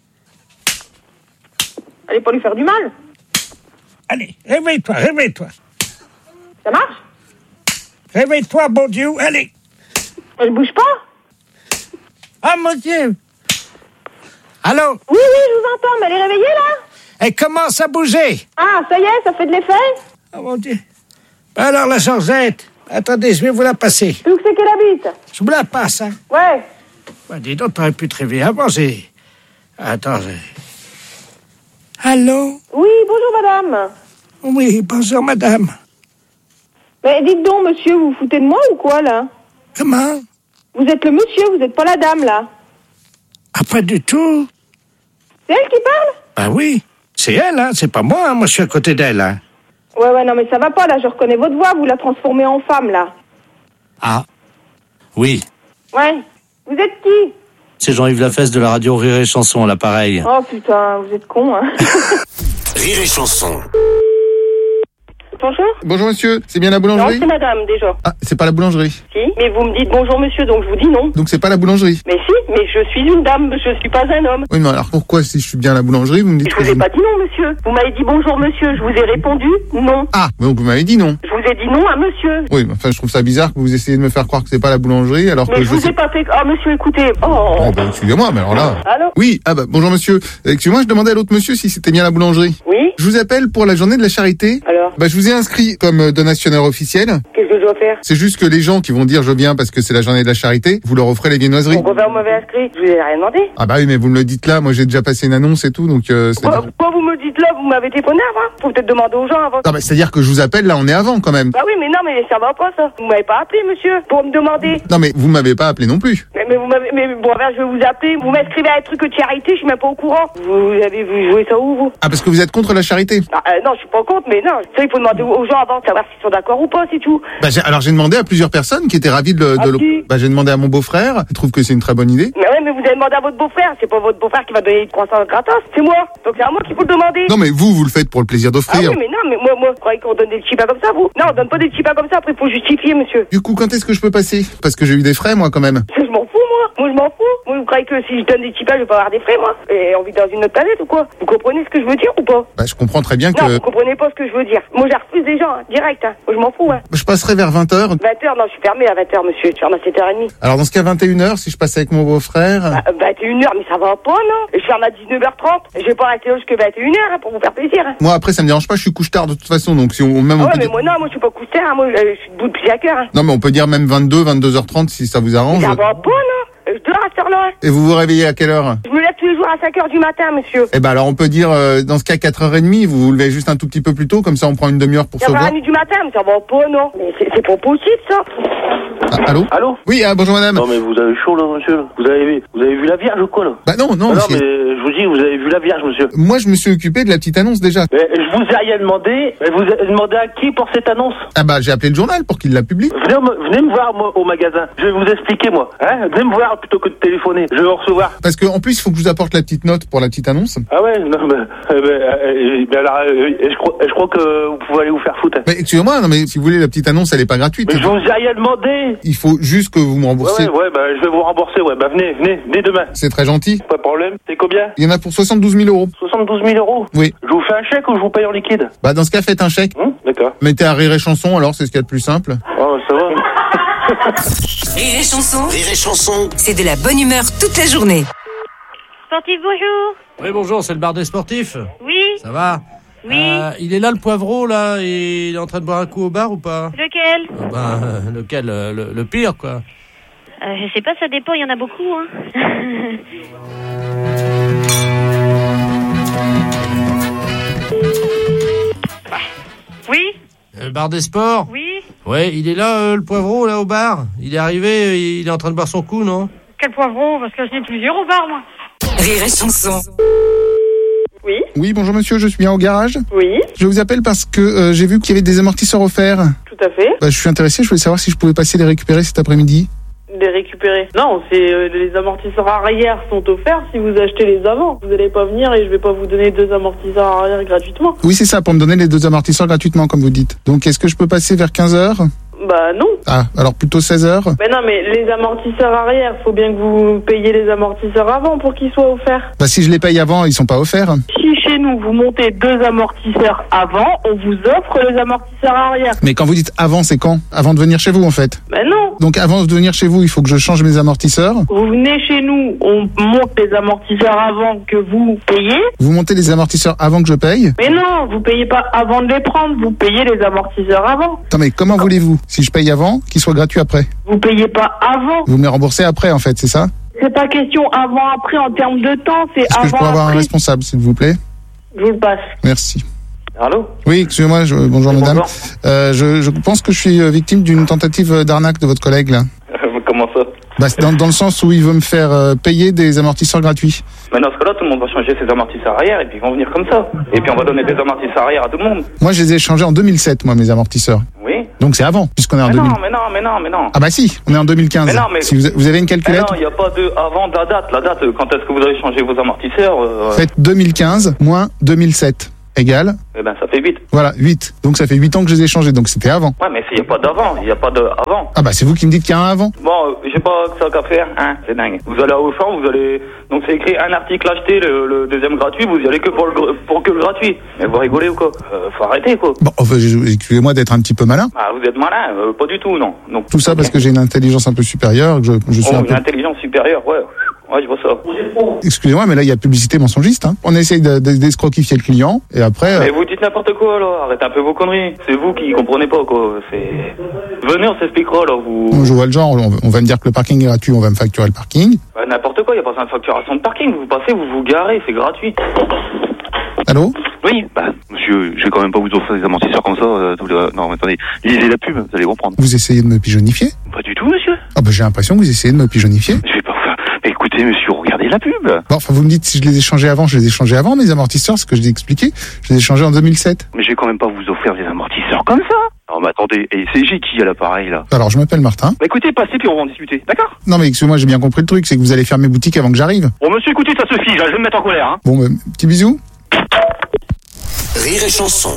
[SPEAKER 13] Allez pas lui faire du mal.
[SPEAKER 5] Allez, réveille-toi, réveille-toi.
[SPEAKER 13] Ça marche?
[SPEAKER 5] Réveille-toi, bon Dieu, allez.
[SPEAKER 13] Elle bouge pas?
[SPEAKER 5] Ah, mon Dieu. Allô?
[SPEAKER 13] Oui, oui, je vous entends, mais elle est réveillée, là?
[SPEAKER 5] Elle commence à bouger.
[SPEAKER 13] Ah, ça y est, ça fait de l'effet?
[SPEAKER 5] Oh, mon Dieu. Ben alors, la Georgette, attendez, je vais vous la passer.
[SPEAKER 13] Où c'est qu'elle habite?
[SPEAKER 5] Je vous la passe, hein.
[SPEAKER 13] Ouais.
[SPEAKER 5] Ben, dis donc, t'aurais pu te réveiller avant, j'ai... Attends, j'ai... Allô?
[SPEAKER 13] Oui, bonjour, madame.
[SPEAKER 5] Oui, bonjour, madame.
[SPEAKER 13] Mais dites donc, monsieur, vous vous foutez de moi ou quoi, là?
[SPEAKER 5] Comment?
[SPEAKER 13] Vous êtes le monsieur, vous n'êtes pas la dame, là.
[SPEAKER 5] Ah, pas du tout.
[SPEAKER 13] C'est elle qui parle?
[SPEAKER 5] Ben oui, c'est elle, hein, c'est pas moi, hein. Moi, je suis à côté d'elle, hein.
[SPEAKER 13] Ouais, ouais, non, mais ça va pas, là, je reconnais votre voix, vous la transformez en femme, là.
[SPEAKER 6] Ah. Oui.
[SPEAKER 13] Ouais. Vous êtes qui?
[SPEAKER 6] C'est Jean-Yves Lafesse de la radio Rire et Chanson à l'appareil.
[SPEAKER 13] Oh putain, vous êtes con, hein.
[SPEAKER 3] Rire et Chanson.
[SPEAKER 13] Bonjour.
[SPEAKER 2] Bonjour monsieur, c'est bien la
[SPEAKER 13] Non,
[SPEAKER 2] boulangerie?
[SPEAKER 13] c'est madame, déjà.
[SPEAKER 2] Ah, c'est pas la boulangerie.
[SPEAKER 13] Si, mais vous me dites bonjour monsieur, donc je vous dis non.
[SPEAKER 2] Donc c'est pas la boulangerie.
[SPEAKER 13] Mais si, mais je suis une dame, je suis pas un homme.
[SPEAKER 2] Oui, mais alors pourquoi si je suis bien à la boulangerie, vous me dites
[SPEAKER 13] Je
[SPEAKER 2] que
[SPEAKER 13] vous ai pas dit non, monsieur. Vous m'avez dit bonjour monsieur, je vous ai répondu non.
[SPEAKER 2] Ah, mais donc vous m'avez dit non.
[SPEAKER 13] Je vous ai dit non à monsieur.
[SPEAKER 2] Oui, mais enfin je trouve ça bizarre que vous essayez de me faire croire que c'est pas la boulangerie alors
[SPEAKER 13] Mais
[SPEAKER 2] que
[SPEAKER 13] je
[SPEAKER 2] je
[SPEAKER 13] vous
[SPEAKER 2] sais...
[SPEAKER 13] ai pas fait... Oh monsieur, écoutez. Oh.
[SPEAKER 2] Oh, bah, excusez-moi, mais alors là...
[SPEAKER 13] Allô?
[SPEAKER 2] Oui, ah bah bonjour monsieur. Excusez-moi, je demandais à l'autre monsieur si c'était bien la boulangerie.
[SPEAKER 13] Oui.
[SPEAKER 2] Je vous appelle pour la journée de la charité.
[SPEAKER 13] Alors?
[SPEAKER 2] Bah je vous ai inscrit comme euh, donationnaire officiel.
[SPEAKER 13] Qu'est-ce que je dois faire?
[SPEAKER 2] C'est juste que les gens qui vont dire je viens parce que c'est la journée de la charité, vous leur offrez les viennoiseries.
[SPEAKER 13] Pourquoi vous m'avez inscrit? Je vous ai rien demandé.
[SPEAKER 2] Ah bah oui, mais vous me le dites là, moi j'ai déjà passé une annonce et tout, donc euh, c'est...
[SPEAKER 13] Pourquoi, pourquoi vous me dites là? Vous m'avez téléphoné avant? Faut peut-être demander aux gens avant.
[SPEAKER 2] Ah bah c'est-à-dire que je vous appelle là, on est avant quand même.
[SPEAKER 13] Bah oui, mais non, mais ça va pas ça. Vous m'avez pas appelé, monsieur, pour me demander.
[SPEAKER 2] Non mais vous m'avez pas appelé non plus.
[SPEAKER 13] Mais, mais vous m'avez, mais bon, ben, je vais vous appeler. Vous m'inscrivez à un truc de charité, je suis même pas au courant. Vous avez vu jouer ça où, vous?
[SPEAKER 2] Ah parce que vous êtes contre la charité.
[SPEAKER 13] Ah, euh, non, je suis pas contre, mais non. Ça, il faut demander aux gens avant de savoir s'ils sont d'accord ou pas, c'est tout.
[SPEAKER 2] Bah j'ai- alors j'ai demandé à plusieurs personnes qui étaient ravies de le...
[SPEAKER 13] À
[SPEAKER 2] de le-
[SPEAKER 13] qui?
[SPEAKER 2] Bah j'ai demandé à mon beau-frère, il trouve que c'est une très bonne idée.
[SPEAKER 13] Mais ouais, mais vous avez demandé à votre beau-frère. C'est pas votre beau-frère qui va donner trois cents gratos, c'est moi. Donc c'est à moi qu'il faut le demander.
[SPEAKER 2] Non mais vous, vous le faites pour le plaisir
[SPEAKER 13] Ah
[SPEAKER 2] d'offrir.
[SPEAKER 13] oui, mais non, mais moi, moi, vous croyez qu'on donne des chipas comme ça, vous? Non, on donne pas des chipas comme ça, après il faut justifier, monsieur.
[SPEAKER 2] Du coup, quand est-ce que je peux passer? Parce que j'ai eu des frais moi quand même.
[SPEAKER 13] Je m'en fous, moi. Moi, je m'en fous. Moi, vous croyez que si je donne des chipas, je vais pas avoir des frais, moi? Et on vit dans une autre planète ou quoi? Vous comprenez ce que je veux dire ou pas?
[SPEAKER 2] Bah je comprends très bien que...
[SPEAKER 13] Non, vous comprenez pas ce que je veux dire. Moi, je refuse des gens, hein, direct, hein. Moi, je m'en fous, hein.
[SPEAKER 2] Je passerai vers vingt heures.
[SPEAKER 13] vingt heures, non, je suis fermé à vingt heures, monsieur. Je ferme à sept heures trente.
[SPEAKER 2] Alors dans ce cas vingt et une heures, si je passe avec mon beau-frère...
[SPEAKER 13] Bah, vingt et une heures, mais ça va pas, non? Je ferme à dix-neuf heures trente. Je vais pas rester là jusqu'à vingt et une heures, hein, pour vous faire plaisir, hein.
[SPEAKER 2] Moi après ça me dérange pas, je suis couche-tard de toute façon, donc si on... Même
[SPEAKER 13] Ah
[SPEAKER 2] on
[SPEAKER 13] ouais,
[SPEAKER 2] peut
[SPEAKER 13] mais
[SPEAKER 2] dire...
[SPEAKER 13] moi, non, moi, je suis pas couché, hein. Moi, je, je suis debout depuis cinq heures, hein.
[SPEAKER 2] Non mais on peut dire même vingt-deux, vingt-deux heures trente si ça vous arrange.
[SPEAKER 13] Ça va pas, non? Je dors à cette heure-là, hein.
[SPEAKER 2] Et vous vous réveillez à quelle heure?
[SPEAKER 13] Je me lève tous les jours à cinq heures du matin, monsieur.
[SPEAKER 2] Eh ben alors on peut dire euh, dans ce cas quatre heures trente, vous vous levez juste un tout petit peu plus tôt, comme ça on prend une demi-heure pour se
[SPEAKER 13] Ça va à
[SPEAKER 2] voir.
[SPEAKER 13] la nuit du matin, mais ça va pas, non? Mais c'est c'est pas possible, ça.
[SPEAKER 2] Ah, allô?
[SPEAKER 14] Allô?
[SPEAKER 2] Oui, ah, bonjour madame.
[SPEAKER 14] Non mais vous avez chaud là, monsieur. Vous avez, vous avez vu la Vierge ou quoi là?
[SPEAKER 2] Bah non, non,
[SPEAKER 14] Ah non
[SPEAKER 2] c'est-
[SPEAKER 14] mais je vous dis, vous avez vu la Vierge, monsieur.
[SPEAKER 2] Moi je me suis occupé de la petite annonce déjà.
[SPEAKER 14] Mais je vous ai rien demandé. Mais vous avez demandé à qui pour cette annonce?
[SPEAKER 2] Ah bah j'ai appelé le journal pour qu'il la publie.
[SPEAKER 14] Venez, me- venez me voir moi, au magasin. Je vais vous expliquer moi. Hein? Venez me voir plutôt que de téléphoner. Je vais vous recevoir.
[SPEAKER 2] Parce que en plus il faut que je vous apporte la petite note pour la petite annonce.
[SPEAKER 14] Ah ouais, non mais, euh, mais, euh, mais alors, euh, je, crois, je crois que vous pouvez aller vous faire foutre.
[SPEAKER 2] Mais excusez-moi, non mais si vous voulez la petite annonce elle est pas gratuite.
[SPEAKER 14] Mais je vous ai rien demandé.
[SPEAKER 2] Il faut juste que vous me
[SPEAKER 14] Ouais,
[SPEAKER 2] remboursez.
[SPEAKER 14] ouais, ouais, bah je vais vous rembourser. Ouais, bah venez, venez, venez demain.
[SPEAKER 2] C'est très gentil.
[SPEAKER 14] Pas de problème. C'est combien?
[SPEAKER 2] Il y en a pour soixante-douze mille euros.
[SPEAKER 14] soixante-douze mille euros.
[SPEAKER 2] Oui.
[SPEAKER 14] Je vous fais un chèque ou je vous paye en liquide?
[SPEAKER 2] Bah dans ce cas faites un chèque.
[SPEAKER 14] Hum, d'accord.
[SPEAKER 2] Mettez à Rire et Chanson alors, c'est ce qu'il y a de plus simple.
[SPEAKER 14] Oh, ça va.
[SPEAKER 15] Rire et chanson,
[SPEAKER 3] Rire et Chanson.
[SPEAKER 15] c'est de la bonne humeur toute la journée.
[SPEAKER 16] Sportif, bonjour.
[SPEAKER 6] Oui, bonjour, c'est le bar des sportifs.
[SPEAKER 16] Oui.
[SPEAKER 6] Ça va?
[SPEAKER 16] Oui.
[SPEAKER 6] Euh, il est là, le poivreau, là, et il est en train de boire un coup au bar ou pas?
[SPEAKER 16] Lequel?
[SPEAKER 6] Ah ben, euh, lequel? euh, le, le pire, quoi.
[SPEAKER 16] euh, Je sais pas, ça dépend, il y en a beaucoup, hein. Oui.
[SPEAKER 6] Euh, Le bar des sports?
[SPEAKER 16] Oui.
[SPEAKER 6] Ouais, il est là, euh, le poivreau, là, au bar. Il est arrivé, euh, il est en train de boire son coup, non?
[SPEAKER 16] Quel poivron? Parce que je n'ai plusieurs au bar, moi.
[SPEAKER 15] Rire et chanson.
[SPEAKER 13] Oui.
[SPEAKER 2] Oui, bonjour monsieur, je suis bien au garage.
[SPEAKER 13] Oui.
[SPEAKER 2] Je vous appelle parce que euh, j'ai vu qu'il y avait des amortisseurs offerts.
[SPEAKER 13] Tout à fait.
[SPEAKER 2] Bah, je suis intéressé, je voulais savoir si je pouvais passer les récupérer cet après-midi.
[SPEAKER 17] Les récupérer. Non, c'est euh, les amortisseurs arrière sont offerts si vous achetez les avant. Vous n'allez pas venir et je vais pas vous donner deux amortisseurs arrière gratuitement.
[SPEAKER 2] Oui, c'est ça, pour me donner les deux amortisseurs gratuitement, comme vous dites. Donc, est-ce que je peux passer vers quinze heures?
[SPEAKER 17] Bah non.
[SPEAKER 2] Ah, alors plutôt seize heures?
[SPEAKER 17] Mais non, mais les amortisseurs arrière, faut bien que vous payiez les amortisseurs avant pour qu'ils soient offerts.
[SPEAKER 2] Bah, si je les paye avant, ils sont pas offerts.
[SPEAKER 17] Si chez nous vous montez deux amortisseurs avant, on vous offre les amortisseurs arrière.
[SPEAKER 2] Mais quand vous dites avant, c'est quand? Avant de venir chez vous, en fait.
[SPEAKER 17] Mais non.
[SPEAKER 2] Donc, avant de venir chez vous, il faut que je change mes amortisseurs.
[SPEAKER 17] Vous venez chez nous, on monte les amortisseurs avant que vous payez.
[SPEAKER 2] Vous montez les amortisseurs avant que je paye.
[SPEAKER 17] Mais non, vous payez pas avant de les prendre, vous payez les amortisseurs avant.
[SPEAKER 2] Attends, mais comment voulez-vous? Si je paye avant, qu'ils soient gratuits après?
[SPEAKER 17] Vous payez pas avant.
[SPEAKER 2] Vous me les remboursez après, en fait, c'est ça?
[SPEAKER 17] C'est pas question avant après en termes de temps, c'est
[SPEAKER 2] Est-ce que je
[SPEAKER 17] avant
[SPEAKER 2] pourrais avoir un
[SPEAKER 17] après.
[SPEAKER 2] responsable, s'il vous plaît?
[SPEAKER 17] Je vous le passe.
[SPEAKER 2] Merci.
[SPEAKER 14] Allô?
[SPEAKER 2] Oui, excusez-moi, je- bonjour madame. Euh, je, je pense que je suis euh, victime d'une tentative d'arnaque de votre collègue, là.
[SPEAKER 14] Comment ça?
[SPEAKER 2] Bah, c'est dans, dans le sens où il veut me faire euh, payer des amortisseurs gratuits.
[SPEAKER 14] Mais dans ce cas-là, tout le monde va changer ses amortisseurs arrière et puis ils vont venir comme ça. Et puis on va donner des amortisseurs arrière à tout le monde.
[SPEAKER 2] Moi, je les ai changés en deux mille sept, moi, mes amortisseurs.
[SPEAKER 14] Oui.
[SPEAKER 2] Donc c'est avant, puisqu'on est en
[SPEAKER 14] Mais
[SPEAKER 2] deux mille.
[SPEAKER 14] non, mais non, mais non, mais non.
[SPEAKER 2] Ah bah si, on est en deux mille quinze.
[SPEAKER 14] Mais non, mais...
[SPEAKER 2] Si vous, vous avez une
[SPEAKER 14] Mais
[SPEAKER 2] calculette,
[SPEAKER 14] non, il n'y a pas de avant de la date. La date, quand est-ce que vous avez changé vos amortisseurs euh...
[SPEAKER 2] faites deux mille quinze moins deux mille sept égale.
[SPEAKER 14] Eh ben ça fait huit.
[SPEAKER 2] Voilà, huit. Donc ça fait huit ans que je les ai changés, donc c'était avant.
[SPEAKER 14] Ouais, mais il n'y a pas d'avant, il n'y a pas de avant.
[SPEAKER 2] Ah bah c'est vous qui me dites qu'il y a un avant.
[SPEAKER 14] Bon, euh, j'ai pas que ça qu'à faire, hein, c'est dingue. Vous allez à Auchan, vous allez... Donc c'est écrit un article acheté, le, le deuxième gratuit, vous y allez que pour le, gr- pour que le gratuit. Mais vous rigolez ou quoi euh, Faut arrêter, quoi.
[SPEAKER 2] Bon, enfin, je- excusez-moi d'être un petit peu malin.
[SPEAKER 14] Ah, vous êtes malin, euh, pas du tout, non. Donc,
[SPEAKER 2] Tout ça parce que j'ai une intelligence un peu supérieure, que je, je suis
[SPEAKER 14] oh,
[SPEAKER 2] un
[SPEAKER 14] une
[SPEAKER 2] peu...
[SPEAKER 14] intelligence supérieure, ouais. Ouais, je vois ça.
[SPEAKER 2] Excusez-moi, mais là, il y a publicité mensongiste. Hein. On essaye de- de- d'escroquifier le client, et après...
[SPEAKER 14] Mais
[SPEAKER 2] euh,
[SPEAKER 14] vous dites n'importe quoi, là. Arrêtez un peu vos conneries. C'est vous qui comprenez pas, quoi. C'est... Venez, on s'expliquera, là. Vous...
[SPEAKER 2] je vois le genre, on, on va me dire que le parking est gratuit, on va me facturer le parking.
[SPEAKER 14] Bah, n'importe quoi, il n'y a pas besoin de facturation de parking. Vous passez, vous vous garez, c'est gratuit.
[SPEAKER 2] Allô?
[SPEAKER 18] Oui, bah, monsieur, je vais quand même pas vous offrir des amortisseurs comme ça. Euh, tous les... Non, mais attendez, lisez la pub, vous allez comprendre.
[SPEAKER 2] Vous essayez de me pigeonnifier?
[SPEAKER 18] Pas du tout, monsieur.
[SPEAKER 2] Ah bah j'ai l'impression que vous essayez de me pigeonnifier.
[SPEAKER 18] Je vais pas vous faire... Mais écoutez, monsieur, regardez la pub.
[SPEAKER 2] Bon, enfin, vous me dites si je les ai changés avant, je les ai changés avant, mes amortisseurs, ce que je l'ai expliqué. Je les ai changés en deux mille sept.
[SPEAKER 18] Mais je vais quand même pas vous offrir des amortisseurs comme ça. Non, mais attendez, et c'est j'ai qui à l'appareil, là?
[SPEAKER 2] Alors, je m'appelle Martin.
[SPEAKER 18] Bah écoutez, passez puis on va en discuter, d'accord?
[SPEAKER 2] Non, mais excusez-moi, j'ai bien compris le truc, c'est que vous allez fermer boutique avant que j'arrive.
[SPEAKER 18] Bon, monsieur, écoutez, ça suffit, là, je vais me mettre en colère, hein.
[SPEAKER 2] Bon, bah, petit bisou.
[SPEAKER 3] Rire et chanson.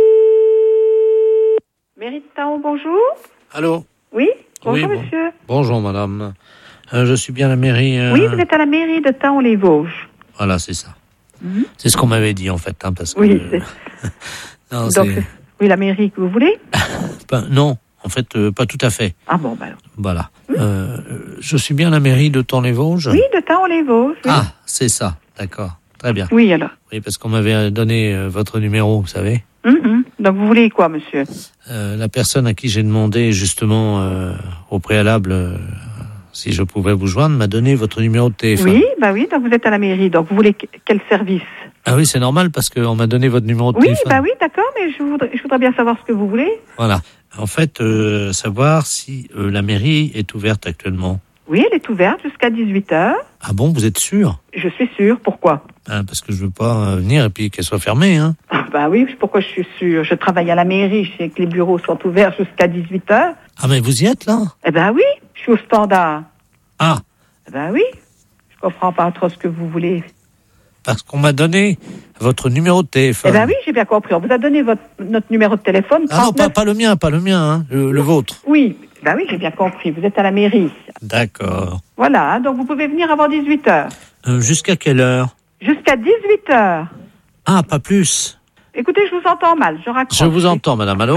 [SPEAKER 19] Mairie de Taon, bonjour.
[SPEAKER 6] Allô?
[SPEAKER 19] Oui, bonjour
[SPEAKER 6] Oui, bon-
[SPEAKER 19] monsieur.
[SPEAKER 6] Bonjour, madame. Euh, je suis bien à la mairie. euh,
[SPEAKER 19] Oui, vous êtes à la mairie de Taon-les-Vosges.
[SPEAKER 6] Voilà, c'est ça.
[SPEAKER 19] Mhm.
[SPEAKER 6] C'est ce qu'on m'avait dit, en fait, hein, parce que...
[SPEAKER 19] Oui, c'est-
[SPEAKER 6] non,
[SPEAKER 19] Donc,
[SPEAKER 6] c'est-
[SPEAKER 19] c'est- oui, la mairie que vous voulez.
[SPEAKER 6] pas- non, en fait, euh, pas tout à fait.
[SPEAKER 19] Ah bon, bah alors.
[SPEAKER 6] Voilà. Euh, je suis bien à la mairie de Taon-les-Vosges.
[SPEAKER 19] Oui, de Taon-les-Vosges. Oui.
[SPEAKER 6] Ah, c'est ça, d'accord. Très bien.
[SPEAKER 19] Oui, alors.
[SPEAKER 6] Oui, parce qu'on m'avait donné euh, votre numéro, vous savez.
[SPEAKER 19] Mhm. Donc, vous voulez quoi, monsieur?
[SPEAKER 6] Euh, la personne à qui j'ai demandé, justement, euh, au préalable, euh, si je pouvais vous joindre, m'a donné votre numéro de téléphone.
[SPEAKER 19] Oui, bah oui, donc vous êtes à la mairie. Donc, vous voulez que- quel service?
[SPEAKER 6] Ah oui, c'est normal, parce qu'on m'a donné votre numéro de
[SPEAKER 19] Oui,
[SPEAKER 6] téléphone.
[SPEAKER 19] bah oui, d'accord, mais je voudrais, je voudrais bien savoir ce que vous voulez.
[SPEAKER 6] Voilà. En fait, euh, savoir si euh, la mairie est ouverte actuellement.
[SPEAKER 19] Oui, elle est ouverte jusqu'à dix-huit heures.
[SPEAKER 6] Ah bon, vous êtes sûr?
[SPEAKER 19] Je suis sûre. Pourquoi?
[SPEAKER 6] Ah, parce que je veux pas euh, venir et puis qu'elle soit fermée, hein.
[SPEAKER 19] Ah, bah oui, pourquoi je suis sûre? Je travaille à la mairie, je sais que les bureaux sont ouverts jusqu'à dix-huit heures.
[SPEAKER 6] Ah, mais vous y êtes, là?
[SPEAKER 19] Eh ben oui, je suis au standard.
[SPEAKER 6] Ah,
[SPEAKER 19] Eh ben oui, je comprends pas trop ce que vous voulez.
[SPEAKER 6] parce qu'on m'a donné votre numéro de téléphone.
[SPEAKER 19] Eh ben oui, j'ai bien compris. On vous a donné votre, notre numéro de téléphone.
[SPEAKER 6] Ah non, pas,
[SPEAKER 19] trente-neuf.
[SPEAKER 6] pas le mien, pas le mien, hein, le, le vôtre.
[SPEAKER 19] Oui, ben oui, j'ai bien compris. Vous êtes à la mairie.
[SPEAKER 6] D'accord.
[SPEAKER 19] Voilà, hein, donc vous pouvez venir avant dix-huit heures.
[SPEAKER 6] Euh, jusqu'à quelle heure?
[SPEAKER 19] Jusqu'à dix-huit heures.
[SPEAKER 6] Ah, pas plus.
[SPEAKER 19] Écoutez, je vous entends mal, je raccroche.
[SPEAKER 6] Je vous entends, madame, allô?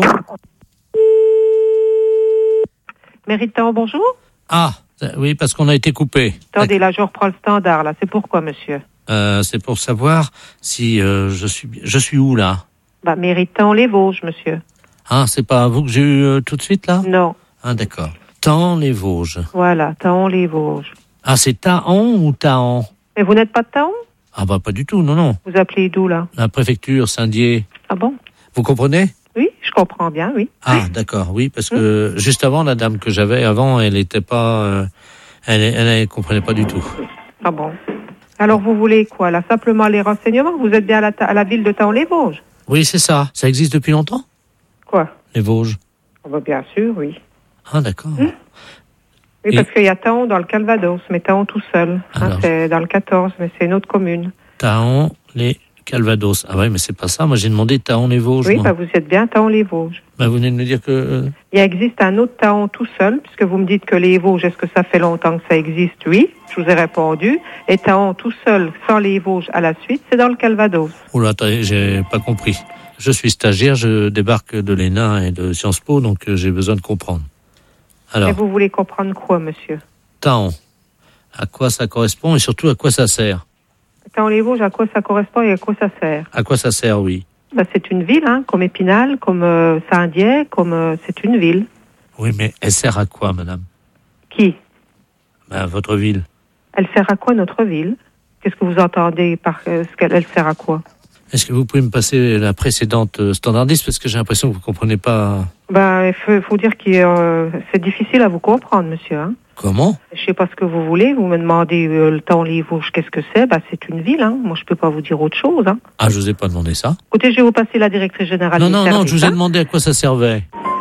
[SPEAKER 19] Méritant, bonjour.
[SPEAKER 6] Ah, oui, parce qu'on a été coupé.
[SPEAKER 19] Attendez, là, je reprends le standard, là. C'est pourquoi, monsieur?
[SPEAKER 6] Euh, c'est pour savoir si euh, je suis je suis où, là?
[SPEAKER 19] Bah, Méritant les Vosges, monsieur.
[SPEAKER 6] Ah, c'est pas vous que j'ai eu euh, tout de suite, là?
[SPEAKER 19] Non.
[SPEAKER 6] Ah, d'accord. Taon-les-Vosges.
[SPEAKER 19] Voilà, Taon les Vosges.
[SPEAKER 6] Ah, c'est Taon ou Taon?
[SPEAKER 19] Mais vous n'êtes pas de Taon?
[SPEAKER 6] Ah bah pas du tout, non, non.
[SPEAKER 19] Vous appelez d'où, là?
[SPEAKER 6] La préfecture, Saint-Dié.
[SPEAKER 19] Ah bon?
[SPEAKER 6] Vous comprenez?
[SPEAKER 19] Oui, je comprends bien, oui.
[SPEAKER 6] Ah, d'accord, oui, parce que juste avant, la dame que j'avais avant, elle était pas... euh, elle, elle, elle comprenait pas du tout.
[SPEAKER 19] Ah bon? Alors, vous voulez quoi, là? Simplement les renseignements? Vous êtes bien à la, ta- à la ville de Taon-les-Vosges?
[SPEAKER 6] Oui, c'est ça. Ça existe depuis longtemps?
[SPEAKER 19] Quoi?
[SPEAKER 6] Les Vosges.
[SPEAKER 19] Ah bah, bien sûr, oui.
[SPEAKER 6] Ah, d'accord.
[SPEAKER 19] Oui,
[SPEAKER 6] Et-
[SPEAKER 19] parce qu'il y a Taon dans le Calvados, mais Taon tout seul. Hein,
[SPEAKER 6] Alors.
[SPEAKER 19] c'est dans le quatorze, mais c'est une autre commune.
[SPEAKER 6] Taon, les Calvados. Ah ouais, mais c'est pas ça. Moi, j'ai demandé Taon-les-Vosges.
[SPEAKER 19] Oui,
[SPEAKER 6] moi.
[SPEAKER 19] bah, vous êtes bien Taon-les-Vosges.
[SPEAKER 6] Bah, vous venez de me dire que... euh,
[SPEAKER 19] Il existe un autre Taon tout seul, puisque vous me dites que les Vosges, est-ce que ça fait longtemps que ça existe? Oui, je vous ai répondu. Et Taon tout seul, sans les Vosges à la suite, c'est dans le Calvados.
[SPEAKER 6] Oh là, attendez, j'ai pas compris. Je suis stagiaire, je débarque de l'E N A et de Sciences Po, donc euh, j'ai besoin de comprendre. Alors,
[SPEAKER 19] Et vous voulez comprendre quoi, monsieur?
[SPEAKER 6] Taon, à quoi ça correspond et surtout à quoi ça sert?
[SPEAKER 19] Taon-les-Vosges, à quoi ça correspond et à quoi ça sert?
[SPEAKER 6] À quoi ça sert, oui.
[SPEAKER 19] Bah, c'est une ville, hein, comme Épinal, comme euh, Saint-Dié, comme euh, c'est une ville.
[SPEAKER 6] Oui, mais elle sert à quoi, madame?
[SPEAKER 19] Qui?
[SPEAKER 6] Bah, votre ville.
[SPEAKER 19] Elle sert à quoi, notre ville? Qu'est-ce que vous entendez par euh, ce qu'elle elle sert à quoi?
[SPEAKER 6] Est-ce que vous pouvez me passer la précédente euh, standardiste parce que j'ai l'impression que vous comprenez pas.
[SPEAKER 19] Ben, il faut, faut dire que euh, c'est difficile à vous comprendre, monsieur. Hein.
[SPEAKER 6] Comment?
[SPEAKER 19] Je sais pas ce que vous voulez. Vous me demandez euh, le temps les Vosges, qu'est-ce que c'est? Bah, c'est une ville. Hein. Moi, je peux pas vous dire autre chose. Hein.
[SPEAKER 6] Ah, je vous ai pas demandé ça.
[SPEAKER 19] Écoutez, je vais vous passer la directrice générale.
[SPEAKER 6] Non,
[SPEAKER 19] du
[SPEAKER 6] non,
[SPEAKER 19] service,
[SPEAKER 6] non, je vous ai
[SPEAKER 19] hein.
[SPEAKER 6] demandé à quoi ça servait.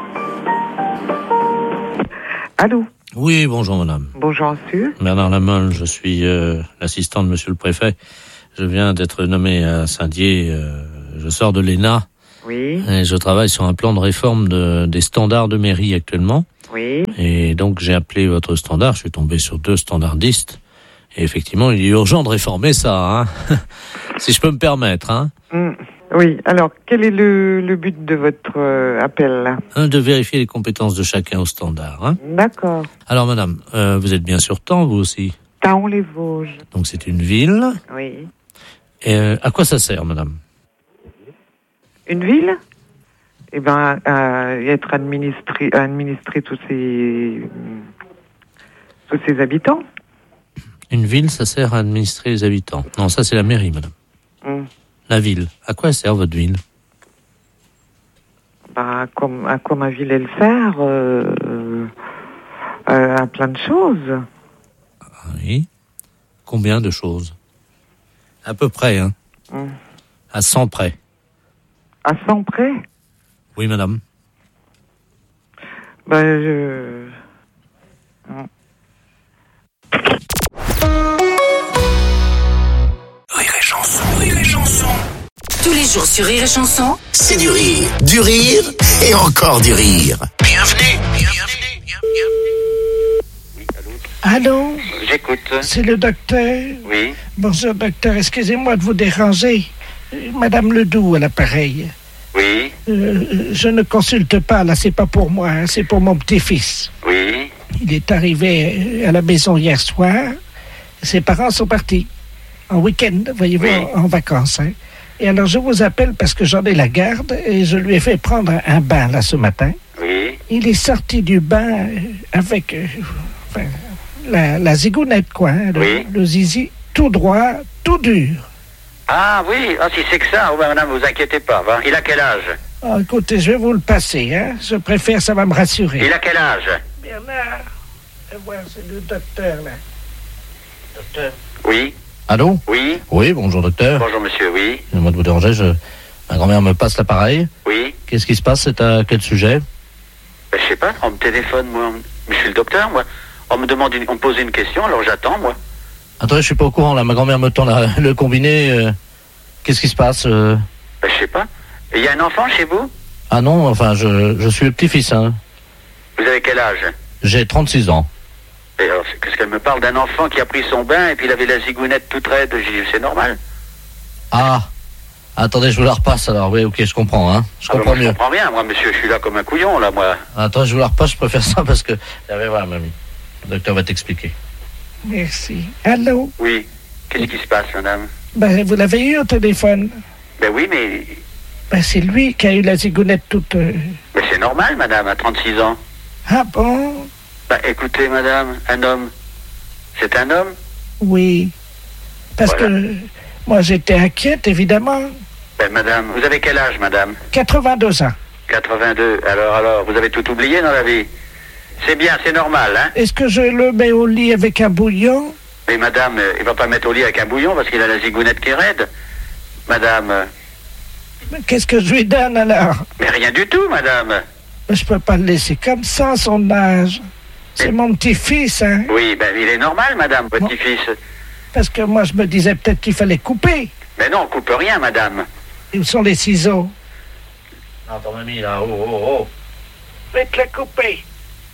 [SPEAKER 19] Allô?
[SPEAKER 6] Oui, bonjour madame.
[SPEAKER 19] Bonjour monsieur.
[SPEAKER 6] Bernard Lamolle, je suis euh, l'assistant de monsieur le préfet. Je viens d'être nommé à Saint-Dié. Euh, je sors de l'E N A.
[SPEAKER 19] Oui.
[SPEAKER 6] Et je travaille sur un plan de réforme de, des standards de mairie actuellement.
[SPEAKER 19] Oui.
[SPEAKER 6] Et donc j'ai appelé votre standard. Je suis tombé sur deux standardistes. Et effectivement, il est urgent de réformer ça, hein. Si je peux me permettre, hein.
[SPEAKER 19] Mm. Oui, alors, quel est le, le but de votre euh, appel, là?
[SPEAKER 6] Un, de vérifier les compétences de chacun au standard, hein.
[SPEAKER 19] D'accord.
[SPEAKER 6] Alors, madame, euh, vous êtes bien sur Thaon, vous aussi?
[SPEAKER 19] Thaon-les-Vosges.
[SPEAKER 6] Donc, c'est une ville.
[SPEAKER 19] Oui.
[SPEAKER 6] Et euh, à quoi ça sert, madame?
[SPEAKER 19] Une ville? Eh ben, à être administré, à administrer tous ses, tous ses habitants.
[SPEAKER 6] Une ville, ça sert à administrer les habitants. Non, ça, c'est la mairie, madame.
[SPEAKER 19] Mm.
[SPEAKER 6] La ville. À quoi sert votre ville?
[SPEAKER 19] Bah, comme, à quoi ma ville elle sert euh, euh, à plein de choses.
[SPEAKER 6] Oui. Combien de choses? À peu près, hein.
[SPEAKER 19] Mm.
[SPEAKER 6] À cent près.
[SPEAKER 19] À cent près?
[SPEAKER 6] Oui, madame.
[SPEAKER 19] Bah, je... Mm.
[SPEAKER 3] Rire et chanson, rire et chanson.
[SPEAKER 15] Tous les jours sur Rire et Chanson,
[SPEAKER 3] C'est du rire, du rire et encore du rire. Bienvenue, bienvenue, bienvenue.
[SPEAKER 5] Allô?
[SPEAKER 14] J'écoute.
[SPEAKER 5] C'est le docteur?
[SPEAKER 14] Oui.
[SPEAKER 5] Bonjour docteur, excusez-moi de vous déranger. Euh, Madame Ledoux à l'appareil.
[SPEAKER 14] Oui.
[SPEAKER 5] Euh, je ne consulte pas, là, c'est pas pour moi, hein, c'est pour mon petit-fils.
[SPEAKER 14] Oui.
[SPEAKER 5] Il est arrivé à la maison hier soir. Ses parents sont partis en week-end, voyez-vous,
[SPEAKER 14] Oui.
[SPEAKER 5] en, en vacances. Hein. Et alors, je vous appelle parce que j'en ai la garde et je lui ai fait prendre un, un bain, là, ce matin.
[SPEAKER 14] Oui.
[SPEAKER 5] Il est sorti du bain euh, avec euh, enfin, la, la zigounette, quoi, hein, le,
[SPEAKER 14] Oui.
[SPEAKER 5] le zizi, tout droit, tout dur.
[SPEAKER 14] Ah oui, ah, si c'est que ça, oh, ben, madame, vous inquiétez pas. Va. Il a quel âge?
[SPEAKER 5] Oh, écoutez, je vais vous le passer, hein. Je préfère, ça va me rassurer.
[SPEAKER 14] Il a quel âge?
[SPEAKER 5] Bernard, euh, voilà, c'est le docteur, là. Docteur.
[SPEAKER 14] Oui.
[SPEAKER 6] Allô?
[SPEAKER 14] Oui.
[SPEAKER 6] Oui, bonjour, docteur.
[SPEAKER 14] Bonjour monsieur, oui.
[SPEAKER 6] Excusez-moi de vous déranger, je... ma grand-mère me passe l'appareil.
[SPEAKER 14] Oui.
[SPEAKER 6] Qu'est-ce qui se passe? C'est à quel sujet?
[SPEAKER 14] Ben, je sais pas, on me téléphone, moi. Mais je suis le docteur, moi. On me demande, une... on me pose une question, alors j'attends, moi.
[SPEAKER 6] Attendez, je suis pas au courant, là. Ma grand-mère me tend la- le combiné. euh, Qu'est-ce qui se passe? euh
[SPEAKER 14] Ben, je sais pas. Et il y a un enfant chez vous?
[SPEAKER 6] Ah non, enfin, je, je suis le petit-fils, hein.
[SPEAKER 14] Vous avez quel âge?
[SPEAKER 6] J'ai trente-six ans.
[SPEAKER 14] Et alors, c'est- qu'est-ce qu'elle me parle d'un enfant qui a pris son bain et puis il avait la zigounette toute raide? J'ai dit, c'est normal.
[SPEAKER 6] Ah, attendez, je vous la repasse alors. Oui, ok, je comprends, hein. Je
[SPEAKER 14] Ah ben,
[SPEAKER 6] comprends
[SPEAKER 14] moi, je
[SPEAKER 6] mieux.
[SPEAKER 14] comprends rien, moi, monsieur, je suis là comme un couillon, là, moi.
[SPEAKER 6] Attends, je vous la repasse, je préfère ça parce que... Ah, mais voilà, mamie. Le docteur va t'expliquer.
[SPEAKER 5] Merci. Allô?
[SPEAKER 14] Oui. Qu'est-ce qui se passe, madame?
[SPEAKER 5] Ben, vous l'avez eu au téléphone?
[SPEAKER 14] Ben oui, mais...
[SPEAKER 5] Ben, c'est lui qui a eu la zigounette toute... euh,
[SPEAKER 14] Mais c'est normal, madame, à trente-six ans.
[SPEAKER 5] Ah bon?
[SPEAKER 14] Bah, écoutez, madame, un homme, c'est un homme?
[SPEAKER 5] Oui. Parce
[SPEAKER 14] Voilà.
[SPEAKER 5] que moi, j'étais inquiète, évidemment.
[SPEAKER 14] Ben, madame, vous avez quel âge, madame?
[SPEAKER 5] quatre-vingt-deux ans.
[SPEAKER 14] quatre-vingt-deux. Alors, alors, vous avez tout oublié dans la vie? C'est bien, c'est normal, hein?
[SPEAKER 5] Est-ce que je le mets au lit avec un bouillon?
[SPEAKER 14] Mais madame, euh, il va pas mettre au lit avec un bouillon parce qu'il a la zigounette qui est raide. Madame, euh,
[SPEAKER 5] Mais qu'est-ce que je lui donne, alors?
[SPEAKER 14] mais rien du tout, madame.
[SPEAKER 5] Mais je peux pas le laisser comme ça, à son âge. C'est mon petit-fils, hein?
[SPEAKER 14] Oui, ben, il est normal, madame, votre petit-fils.
[SPEAKER 5] Parce que moi, je me disais peut-être qu'il fallait couper.
[SPEAKER 14] Mais non, on coupe rien, madame.
[SPEAKER 5] Et où sont les ciseaux?
[SPEAKER 6] Attends, mamie, là, oh, oh, oh.
[SPEAKER 5] Faites-le couper.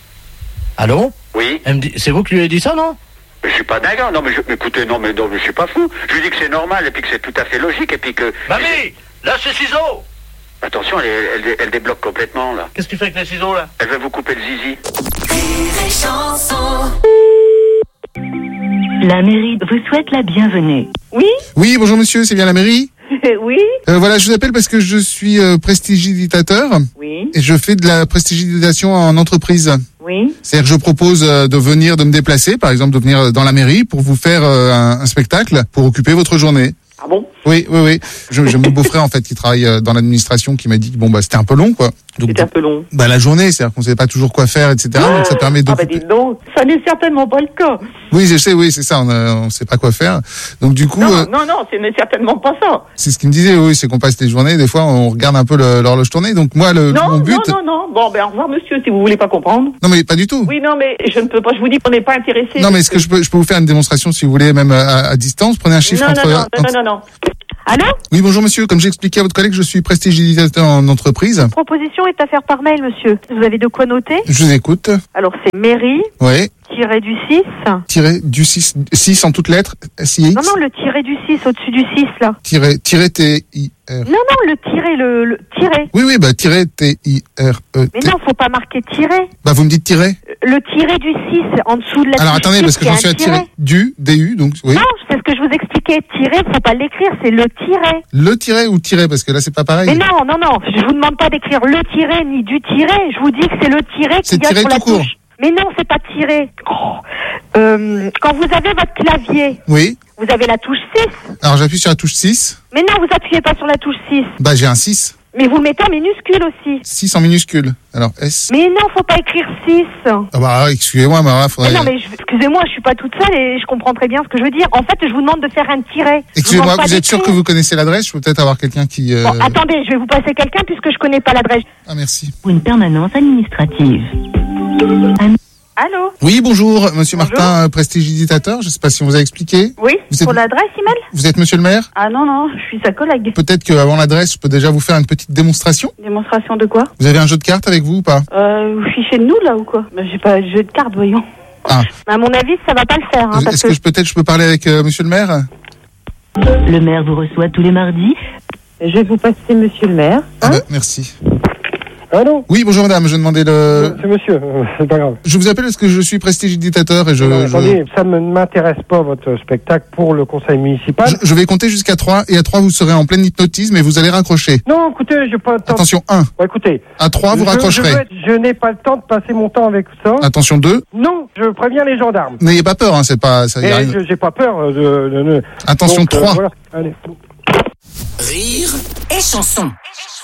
[SPEAKER 6] Allô?
[SPEAKER 14] Oui.
[SPEAKER 6] Elle me dit... C'est vous qui lui avez dit ça, non?
[SPEAKER 14] Mais je suis pas dingue, non, mais je... mais écoutez, non, mais non, mais je suis pas fou. Je lui dis que c'est normal et puis que c'est tout à fait logique et puis que...
[SPEAKER 6] Mamie, lâche les ciseaux!
[SPEAKER 14] Attention, elle, elle, elle, elle débloque complètement, là.
[SPEAKER 6] Qu'est-ce que tu fais avec les ciseaux, là?
[SPEAKER 14] Elle va vous couper le zizi.
[SPEAKER 20] La mairie vous souhaite la bienvenue.
[SPEAKER 2] Oui Oui, bonjour monsieur, c'est bien la mairie?
[SPEAKER 20] Oui.
[SPEAKER 2] Euh, voilà, je vous appelle parce que je suis euh, prestidigitateur.
[SPEAKER 20] Oui.
[SPEAKER 2] Et je fais de la prestidigitation en entreprise.
[SPEAKER 20] Oui.
[SPEAKER 2] C'est-à-dire que je propose euh, de venir, de me déplacer, par exemple de venir dans la mairie pour vous faire euh, un, un spectacle pour occuper votre journée.
[SPEAKER 20] Ah bon?
[SPEAKER 2] Oui, oui, oui. Je- J'ai mon beau-frère en fait qui travaille euh, dans l'administration qui m'a dit que bon bah c'était un peu long quoi. Donc,
[SPEAKER 21] C'était un peu long.
[SPEAKER 2] Bah la journée, c'est-à-dire qu'on savait pas toujours quoi faire, et cetera. Donc ça permet de.
[SPEAKER 21] Ah bah dis donc, ça n'est certainement pas le cas.
[SPEAKER 2] Oui, je sais, oui, c'est ça. On, a, on sait pas quoi faire. Donc du coup,
[SPEAKER 21] Non,
[SPEAKER 2] euh,
[SPEAKER 21] non, non, ce n'est certainement pas ça.
[SPEAKER 2] c'est ce qu'il me disait. Oui, c'est qu'on passe les journées. Des fois, on regarde un peu le- l'horloge tourner. Donc moi, le
[SPEAKER 21] Non,
[SPEAKER 2] mon but.
[SPEAKER 21] non, non, non. Bon, ben au revoir, monsieur, si vous voulez pas comprendre.
[SPEAKER 2] Non, mais pas du tout.
[SPEAKER 21] Oui, non, mais je ne peux pas. Je vous dis qu'on n'est pas intéressé.
[SPEAKER 2] Non, mais est-ce que je peux, je peux vous faire une démonstration si vous voulez, même à, à distance. Prenez un chiffre
[SPEAKER 21] non,
[SPEAKER 2] entre.
[SPEAKER 21] non, non,
[SPEAKER 2] entre-
[SPEAKER 21] non, non, non. Allô?
[SPEAKER 2] Oui, bonjour monsieur. Comme j'ai expliqué à votre collègue, je suis prestidigitateur en entreprise.
[SPEAKER 22] Proposition est à faire par mail, monsieur. Vous avez de quoi noter?
[SPEAKER 2] Je vous écoute.
[SPEAKER 22] Alors, c'est mairie,
[SPEAKER 2] Oui.
[SPEAKER 22] tiré du six.
[SPEAKER 2] Tiré du six, six en toutes lettres. S I X.
[SPEAKER 22] Non, non, le tiré du six, au-dessus du six, là.
[SPEAKER 2] Tiré, tiré T I R.
[SPEAKER 22] Non, non, le tiré, le, le tiré.
[SPEAKER 2] Oui, oui, bah tiré T I R E T.
[SPEAKER 22] Mais non, faut pas marquer tiré.
[SPEAKER 2] Bah vous me dites tiré.
[SPEAKER 22] Le tiré du six, en dessous de la
[SPEAKER 2] Alors
[SPEAKER 22] touche
[SPEAKER 2] attendez,
[SPEAKER 22] six,
[SPEAKER 2] parce que
[SPEAKER 22] il y a
[SPEAKER 2] j'en suis
[SPEAKER 22] un
[SPEAKER 2] à tiré du, D U, donc oui.
[SPEAKER 22] Non, c'est ce que je vous expliquais. Tiré, faut pas l'écrire, c'est le tiré.
[SPEAKER 2] Le tiré ou tiré, parce que là c'est pas pareil.
[SPEAKER 22] Mais non, non, non, je vous demande pas d'écrire le tiré ni du tiré. Je vous dis que c'est le tiré qui
[SPEAKER 2] C'est
[SPEAKER 22] y a
[SPEAKER 2] tiré
[SPEAKER 22] sur la
[SPEAKER 2] tout court.
[SPEAKER 22] touche. Mais non, c'est pas tiré. Oh. Euh, quand vous avez votre clavier,
[SPEAKER 2] Oui.
[SPEAKER 22] vous avez la touche six.
[SPEAKER 2] Alors j'appuie sur la touche six.
[SPEAKER 22] Mais non, vous appuyez pas sur la touche six.
[SPEAKER 2] Bah j'ai un six.
[SPEAKER 22] Mais vous le mettez en minuscule aussi.
[SPEAKER 2] six en minuscule. Alors S.
[SPEAKER 22] Mais non, faut pas écrire six.
[SPEAKER 2] Ah bah excusez-moi, mais alors là, faudrait.
[SPEAKER 22] Mais non, mais je- excusez-moi, je suis pas toute seule et je comprends très bien ce que je veux dire. En fait, je vous demande de faire un tiret. Je
[SPEAKER 2] Excusez-moi,
[SPEAKER 22] demande pas
[SPEAKER 2] vous êtes sûr que
[SPEAKER 22] d'écrire.
[SPEAKER 2] vous connaissez l'adresse? Je peux peut-être avoir quelqu'un qui. euh,
[SPEAKER 22] Bon, attendez, je vais vous passer quelqu'un puisque je connais pas l'adresse.
[SPEAKER 2] Ah merci.
[SPEAKER 20] Pour une permanence administrative.
[SPEAKER 22] Allô?
[SPEAKER 2] Oui, bonjour, monsieur Martin, euh, prestidigitateur. Je sais pas si on vous a expliqué.
[SPEAKER 22] Oui,
[SPEAKER 2] Vous êtes-
[SPEAKER 22] pour l'adresse email?
[SPEAKER 2] Vous êtes monsieur le maire?
[SPEAKER 22] Ah non, non, je suis sa collègue.
[SPEAKER 2] Peut-être qu'avant l'adresse, je peux déjà vous faire une petite démonstration.
[SPEAKER 22] Démonstration de quoi?
[SPEAKER 2] Vous avez un jeu de cartes avec vous ou pas?
[SPEAKER 22] Euh, vous fichez de nous là ou quoi? Ben, j'ai pas de jeu de cartes, voyons.
[SPEAKER 2] Ah.
[SPEAKER 22] À mon avis, ça va pas le faire. Hein, parce
[SPEAKER 2] Est-ce que,
[SPEAKER 22] que...
[SPEAKER 2] je peut-être je peux parler avec euh, monsieur le maire?
[SPEAKER 20] Le maire vous reçoit tous les mardis.
[SPEAKER 19] Je vais vous passer monsieur le maire.
[SPEAKER 2] Ah bah, merci.
[SPEAKER 9] Allô?
[SPEAKER 2] Oui, bonjour madame, je demandais le...
[SPEAKER 9] C'est monsieur, euh, c'est pas grave.
[SPEAKER 2] Je vous appelle parce que je suis prestidigitateur et je...
[SPEAKER 9] Non,
[SPEAKER 2] je...
[SPEAKER 9] attendez, ça ne m'intéresse pas votre spectacle pour le conseil municipal.
[SPEAKER 2] je- je vais compter jusqu'à trois et à trois vous serez en plein hypnotisme et vous allez raccrocher.
[SPEAKER 9] Non, écoutez, j'ai pas le temps.
[SPEAKER 2] Attention, un.
[SPEAKER 9] Bon, écoutez.
[SPEAKER 2] À trois, vous
[SPEAKER 9] je-
[SPEAKER 2] raccrocherez.
[SPEAKER 9] Je, veux être- je n'ai pas le temps de passer mon temps avec ça.
[SPEAKER 2] Attention, deux.
[SPEAKER 9] Non, je préviens les gendarmes.
[SPEAKER 2] N'ayez pas peur, hein, c'est pas... Ça y
[SPEAKER 9] Et
[SPEAKER 2] arrive.
[SPEAKER 9] je- j'ai pas peur de... de- de-
[SPEAKER 2] Attention,
[SPEAKER 9] Donc, euh,
[SPEAKER 2] trois.
[SPEAKER 9] voilà. Allez.
[SPEAKER 15] Rire et chanson.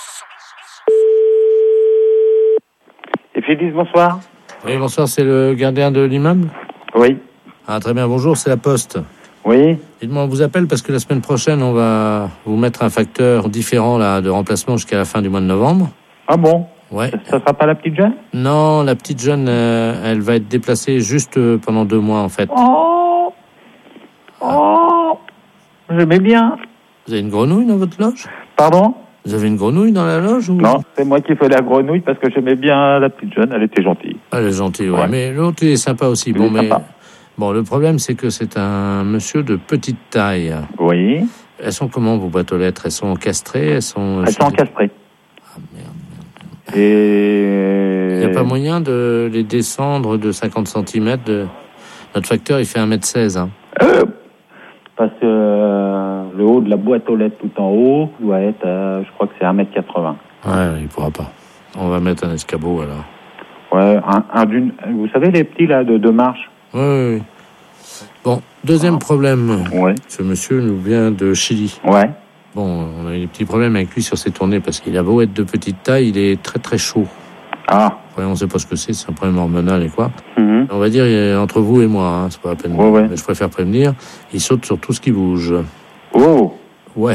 [SPEAKER 23] Et puis dis bonsoir.
[SPEAKER 6] Oui, bonsoir, c'est le gardien de l'immeuble?
[SPEAKER 23] Oui.
[SPEAKER 6] Ah, très bien, bonjour, c'est la Poste.
[SPEAKER 23] Oui.
[SPEAKER 6] Dites-moi, on vous appelle parce que la semaine prochaine, on va vous mettre un facteur différent là, de remplacement jusqu'à la fin du mois de novembre.
[SPEAKER 23] Ah bon?
[SPEAKER 6] Ouais.
[SPEAKER 23] Ça sera pas la petite jeune?
[SPEAKER 6] Non, la petite jeune, euh, elle va être déplacée juste euh, pendant deux mois, en fait.
[SPEAKER 23] Oh. Oh. J'aimais bien.
[SPEAKER 6] Vous avez une grenouille dans votre loge?
[SPEAKER 23] Pardon?
[SPEAKER 6] Vous avez une grenouille dans la loge ou...
[SPEAKER 23] Non, c'est moi qui fais la grenouille parce que j'aimais bien la petite jeune, elle était gentille.
[SPEAKER 6] Elle est gentille, ouais.
[SPEAKER 23] Ouais.
[SPEAKER 6] Mais l'autre, il est sympa aussi.
[SPEAKER 23] Il
[SPEAKER 6] bon,
[SPEAKER 23] est
[SPEAKER 6] mais...
[SPEAKER 23] sympa.
[SPEAKER 6] Bon, le problème, c'est que c'est un monsieur de petite taille.
[SPEAKER 23] Oui.
[SPEAKER 6] Elles sont comment, vos boîtes aux lettres? Elles sont castrées? Elles sont...
[SPEAKER 23] Elles sont encastrées.
[SPEAKER 6] Ah, merde.
[SPEAKER 23] Et...
[SPEAKER 6] Il n'y a pas moyen de les descendre de cinquante centimètres de... Notre facteur, il fait un mètre seize. Hein.
[SPEAKER 23] Euh, parce que euh, le haut de la boîte aux lettres tout en haut doit être, euh, je crois que c'est un mètre quatre-vingts.
[SPEAKER 6] Ouais, il pourra pas. On va mettre un escabeau, alors.
[SPEAKER 23] Ouais, un, un d'une... Vous savez les petits là de deux marches?
[SPEAKER 6] Oui, oui, oui. Bon, deuxième problème.
[SPEAKER 23] Ouais.
[SPEAKER 6] Ce monsieur nous vient de Chili.
[SPEAKER 23] Ouais.
[SPEAKER 6] Bon, on a eu des petits problèmes avec lui sur ses tournées parce qu'il a beau être de petite taille, il est très très chaud.
[SPEAKER 23] Ah.
[SPEAKER 6] Ouais, on sait pas ce que c'est, c'est un problème hormonal et quoi.
[SPEAKER 23] Mhm.
[SPEAKER 6] On va dire euh, entre vous et moi, hein, c'est pas la peine.
[SPEAKER 23] Ouais, ouais.
[SPEAKER 6] Mais je préfère prévenir. Il saute sur tout ce qui bouge.
[SPEAKER 23] Oh.
[SPEAKER 6] Ouais.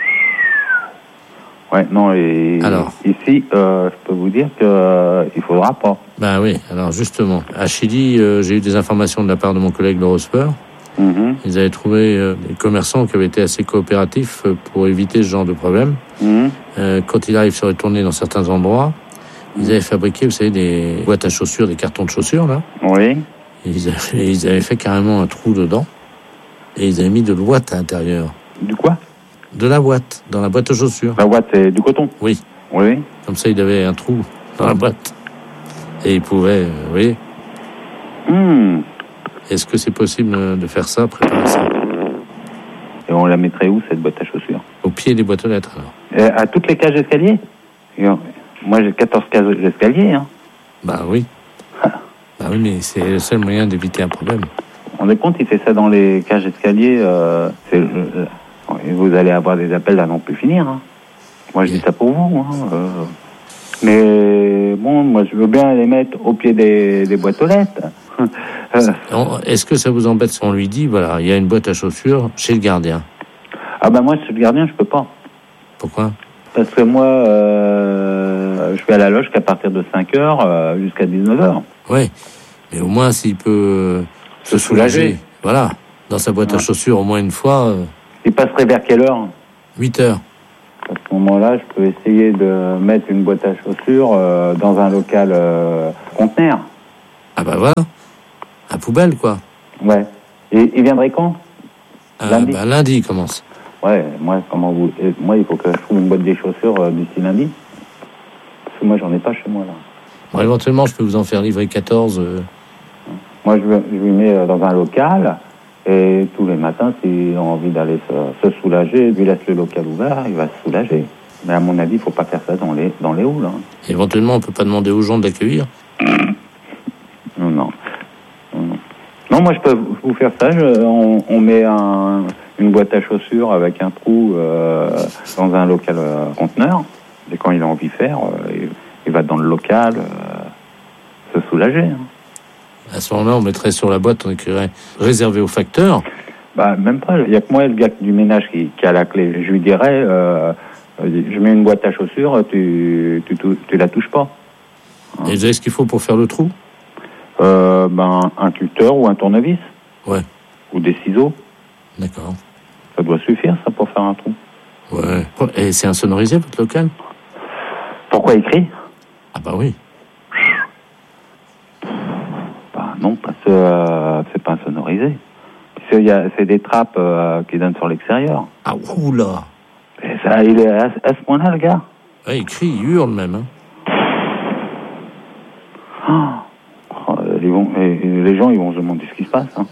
[SPEAKER 23] Ouais, non, et
[SPEAKER 6] Alors.
[SPEAKER 23] ici, euh, je peux vous dire que euh, il faudra pas.
[SPEAKER 6] Ben oui, alors justement, à Chili, euh, j'ai eu des informations de la part de mon collègue Laurent Speur.
[SPEAKER 23] Mhm.
[SPEAKER 6] Ils avaient trouvé euh, des commerçants qui avaient été assez coopératifs euh, pour éviter ce genre de problème.
[SPEAKER 23] Mhm.
[SPEAKER 6] Euh, quand il arrive sur les tournées dans certains endroits, ils avaient fabriqué, vous savez, des boîtes à chaussures, des cartons de chaussures, là.
[SPEAKER 23] Oui.
[SPEAKER 6] Et ils, avaient, ils avaient fait carrément un trou dedans. Et ils avaient mis de l'ouate à l'intérieur.
[SPEAKER 23] Du quoi?
[SPEAKER 6] De la boîte, dans la boîte aux chaussures.
[SPEAKER 23] La boîte, c'est du coton?
[SPEAKER 6] Oui.
[SPEAKER 23] Oui.
[SPEAKER 6] Comme ça, il avait un trou dans la boîte. Et il pouvait, euh, vous voyez.
[SPEAKER 23] Hmm.
[SPEAKER 6] Est-ce que c'est possible euh, de faire ça, préparer ça?
[SPEAKER 23] Et on la mettrait où, cette boîte à chaussures?
[SPEAKER 6] Au pied des boîtes aux lettres, alors.
[SPEAKER 23] Euh, à toutes les cages d'escalier? Et, euh, Moi, j'ai quatorze cages d'escalier, hein.
[SPEAKER 6] Bah oui. Bah oui, mais c'est le seul moyen d'éviter un problème.
[SPEAKER 23] On est compte, il fait ça dans les cages d'escalier, euh, c'est, euh, et vous allez avoir des appels à n'en plus finir. Hein. Moi, je dis ça pour vous. Hein. Euh, mais bon, moi, je veux bien les mettre au pied des, des boîtes aux lettres.
[SPEAKER 6] euh. Est-ce que ça vous embête si on lui dit, voilà, il y a une boîte à chaussures chez le gardien?
[SPEAKER 23] Ah ben moi, chez le gardien, je peux pas.
[SPEAKER 6] Pourquoi?
[SPEAKER 23] Parce que moi, euh, je vais à la loge qu'à partir de cinq heures euh, jusqu'à dix-neuf heures.
[SPEAKER 6] Oui, mais au moins s'il peut euh, se soulager. soulager. Voilà, dans sa boîte ouais. à chaussures au moins une fois. Euh...
[SPEAKER 23] Il passerait vers quelle heure?
[SPEAKER 6] huit heures.
[SPEAKER 23] À ce moment-là, je peux essayer de mettre une boîte à chaussures euh, dans un local euh, conteneur.
[SPEAKER 6] Ah bah voilà, à poubelle quoi.
[SPEAKER 23] Ouais. Et il viendrait quand?
[SPEAKER 6] euh, Lundi. Bah lundi il commence.
[SPEAKER 23] Ouais, moi, comment vous... moi, il faut que je trouve une boîte des chaussures euh, d'ici lundi. Parce que moi, j'en ai pas chez moi, là.
[SPEAKER 6] Bon, éventuellement, je peux vous en faire livrer quatorze. Euh...
[SPEAKER 23] Moi, je, je lui mets dans un local, et tous les matins, s'il a envie d'aller se, se soulager, lui laisse le local ouvert, il va se soulager. Mais à mon avis, il faut pas faire ça dans les, dans les halls. Hein.
[SPEAKER 6] Éventuellement, on peut pas demander aux gens de l'accueillir.
[SPEAKER 23] Non, non. Non, non moi, je peux vous faire ça. Je, on, on met un... une boîte à chaussures avec un trou euh, dans un local euh, conteneur. Et quand il a envie de faire, euh, il, il va dans le local euh, se soulager. Hein.
[SPEAKER 6] À ce moment-là, on mettrait sur la boîte, on écrirait réservé au facteur.
[SPEAKER 23] Bah, même pas. Il n'y a que moi, le gars du ménage qui, qui a la clé. Je lui dirais, euh, je mets une boîte à chaussures, tu, tu, tu, tu la touches pas.
[SPEAKER 6] Hein. Et vous avez ce qu'il faut pour faire le trou?
[SPEAKER 23] euh, ben, un tuteur ou un tournevis.
[SPEAKER 6] Ouais.
[SPEAKER 23] Ou des ciseaux.
[SPEAKER 6] D'accord.
[SPEAKER 23] Ça doit suffire, ça, pour faire un trou.
[SPEAKER 6] Ouais. Et c'est insonorisé, votre local?
[SPEAKER 23] Pourquoi écrit?
[SPEAKER 6] Ah bah oui.
[SPEAKER 23] Bah non, parce que euh, c'est pas insonorisé. C'est, y a, c'est des trappes euh, qui donnent sur l'extérieur.
[SPEAKER 6] Ah oula.
[SPEAKER 23] Et ça, il est à, à ce point-là, le gars.
[SPEAKER 6] Ouais, il crie, il hurle même.
[SPEAKER 23] Hein. Oh, ils vont, et, et les gens, ils vont se demander ce qui se passe. Hein.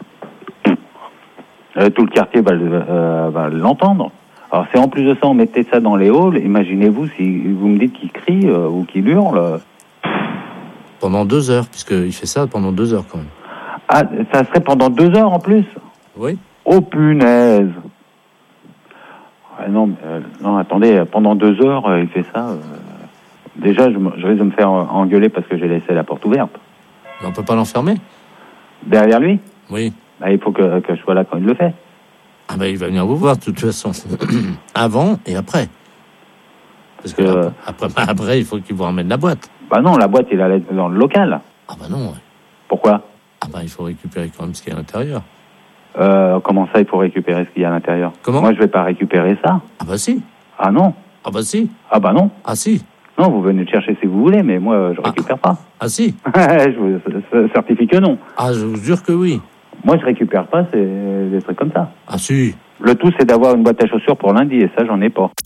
[SPEAKER 23] Euh, tout le quartier va, euh, va l'entendre. Alors, c'est en plus de ça, on mettait ça dans les halls. Imaginez-vous si vous me dites qu'il crie euh, ou qu'il hurle.
[SPEAKER 6] Pendant deux heures, puisqu'il fait ça pendant deux heures quand même.
[SPEAKER 23] Ah, ça serait pendant deux heures en plus?
[SPEAKER 6] Oui.
[SPEAKER 23] Oh punaise! Ah, non, euh, non, attendez, pendant deux heures, euh, il fait ça. Euh, déjà, je, je risque de me faire engueuler parce que j'ai laissé la porte ouverte.
[SPEAKER 6] Mais on peut pas l'enfermer?
[SPEAKER 23] Derrière lui?
[SPEAKER 6] Oui.
[SPEAKER 23] Bah, il faut que, que je sois là quand il le fait.
[SPEAKER 6] Ah bah il va venir vous voir de toute façon. Avant et après. Parce que euh... après, après, il faut qu'il vous ramène la boîte.
[SPEAKER 23] Bah non, la boîte, il allait dans le local.
[SPEAKER 6] Ah bah non. Ouais.
[SPEAKER 23] Pourquoi?
[SPEAKER 6] Ah bah il faut récupérer quand même ce qu'il y a à l'intérieur.
[SPEAKER 23] Euh, comment ça, il faut récupérer ce qu'il y a à l'intérieur?
[SPEAKER 6] Comment?
[SPEAKER 23] Moi, je vais pas récupérer ça.
[SPEAKER 6] Ah bah si.
[SPEAKER 23] Ah non.
[SPEAKER 6] Ah bah si.
[SPEAKER 23] Ah bah non.
[SPEAKER 6] Ah si.
[SPEAKER 23] Non, vous venez le chercher si vous voulez, mais moi, je récupère
[SPEAKER 6] ah.
[SPEAKER 23] pas.
[SPEAKER 6] Ah si.
[SPEAKER 23] Je vous certifie que non.
[SPEAKER 6] Ah, je vous jure que oui.
[SPEAKER 23] Moi, je récupère pas, c'est des trucs comme ça.
[SPEAKER 6] Ah si.
[SPEAKER 23] Le tout, c'est d'avoir une boîte à chaussures pour lundi, et ça, j'en ai pas.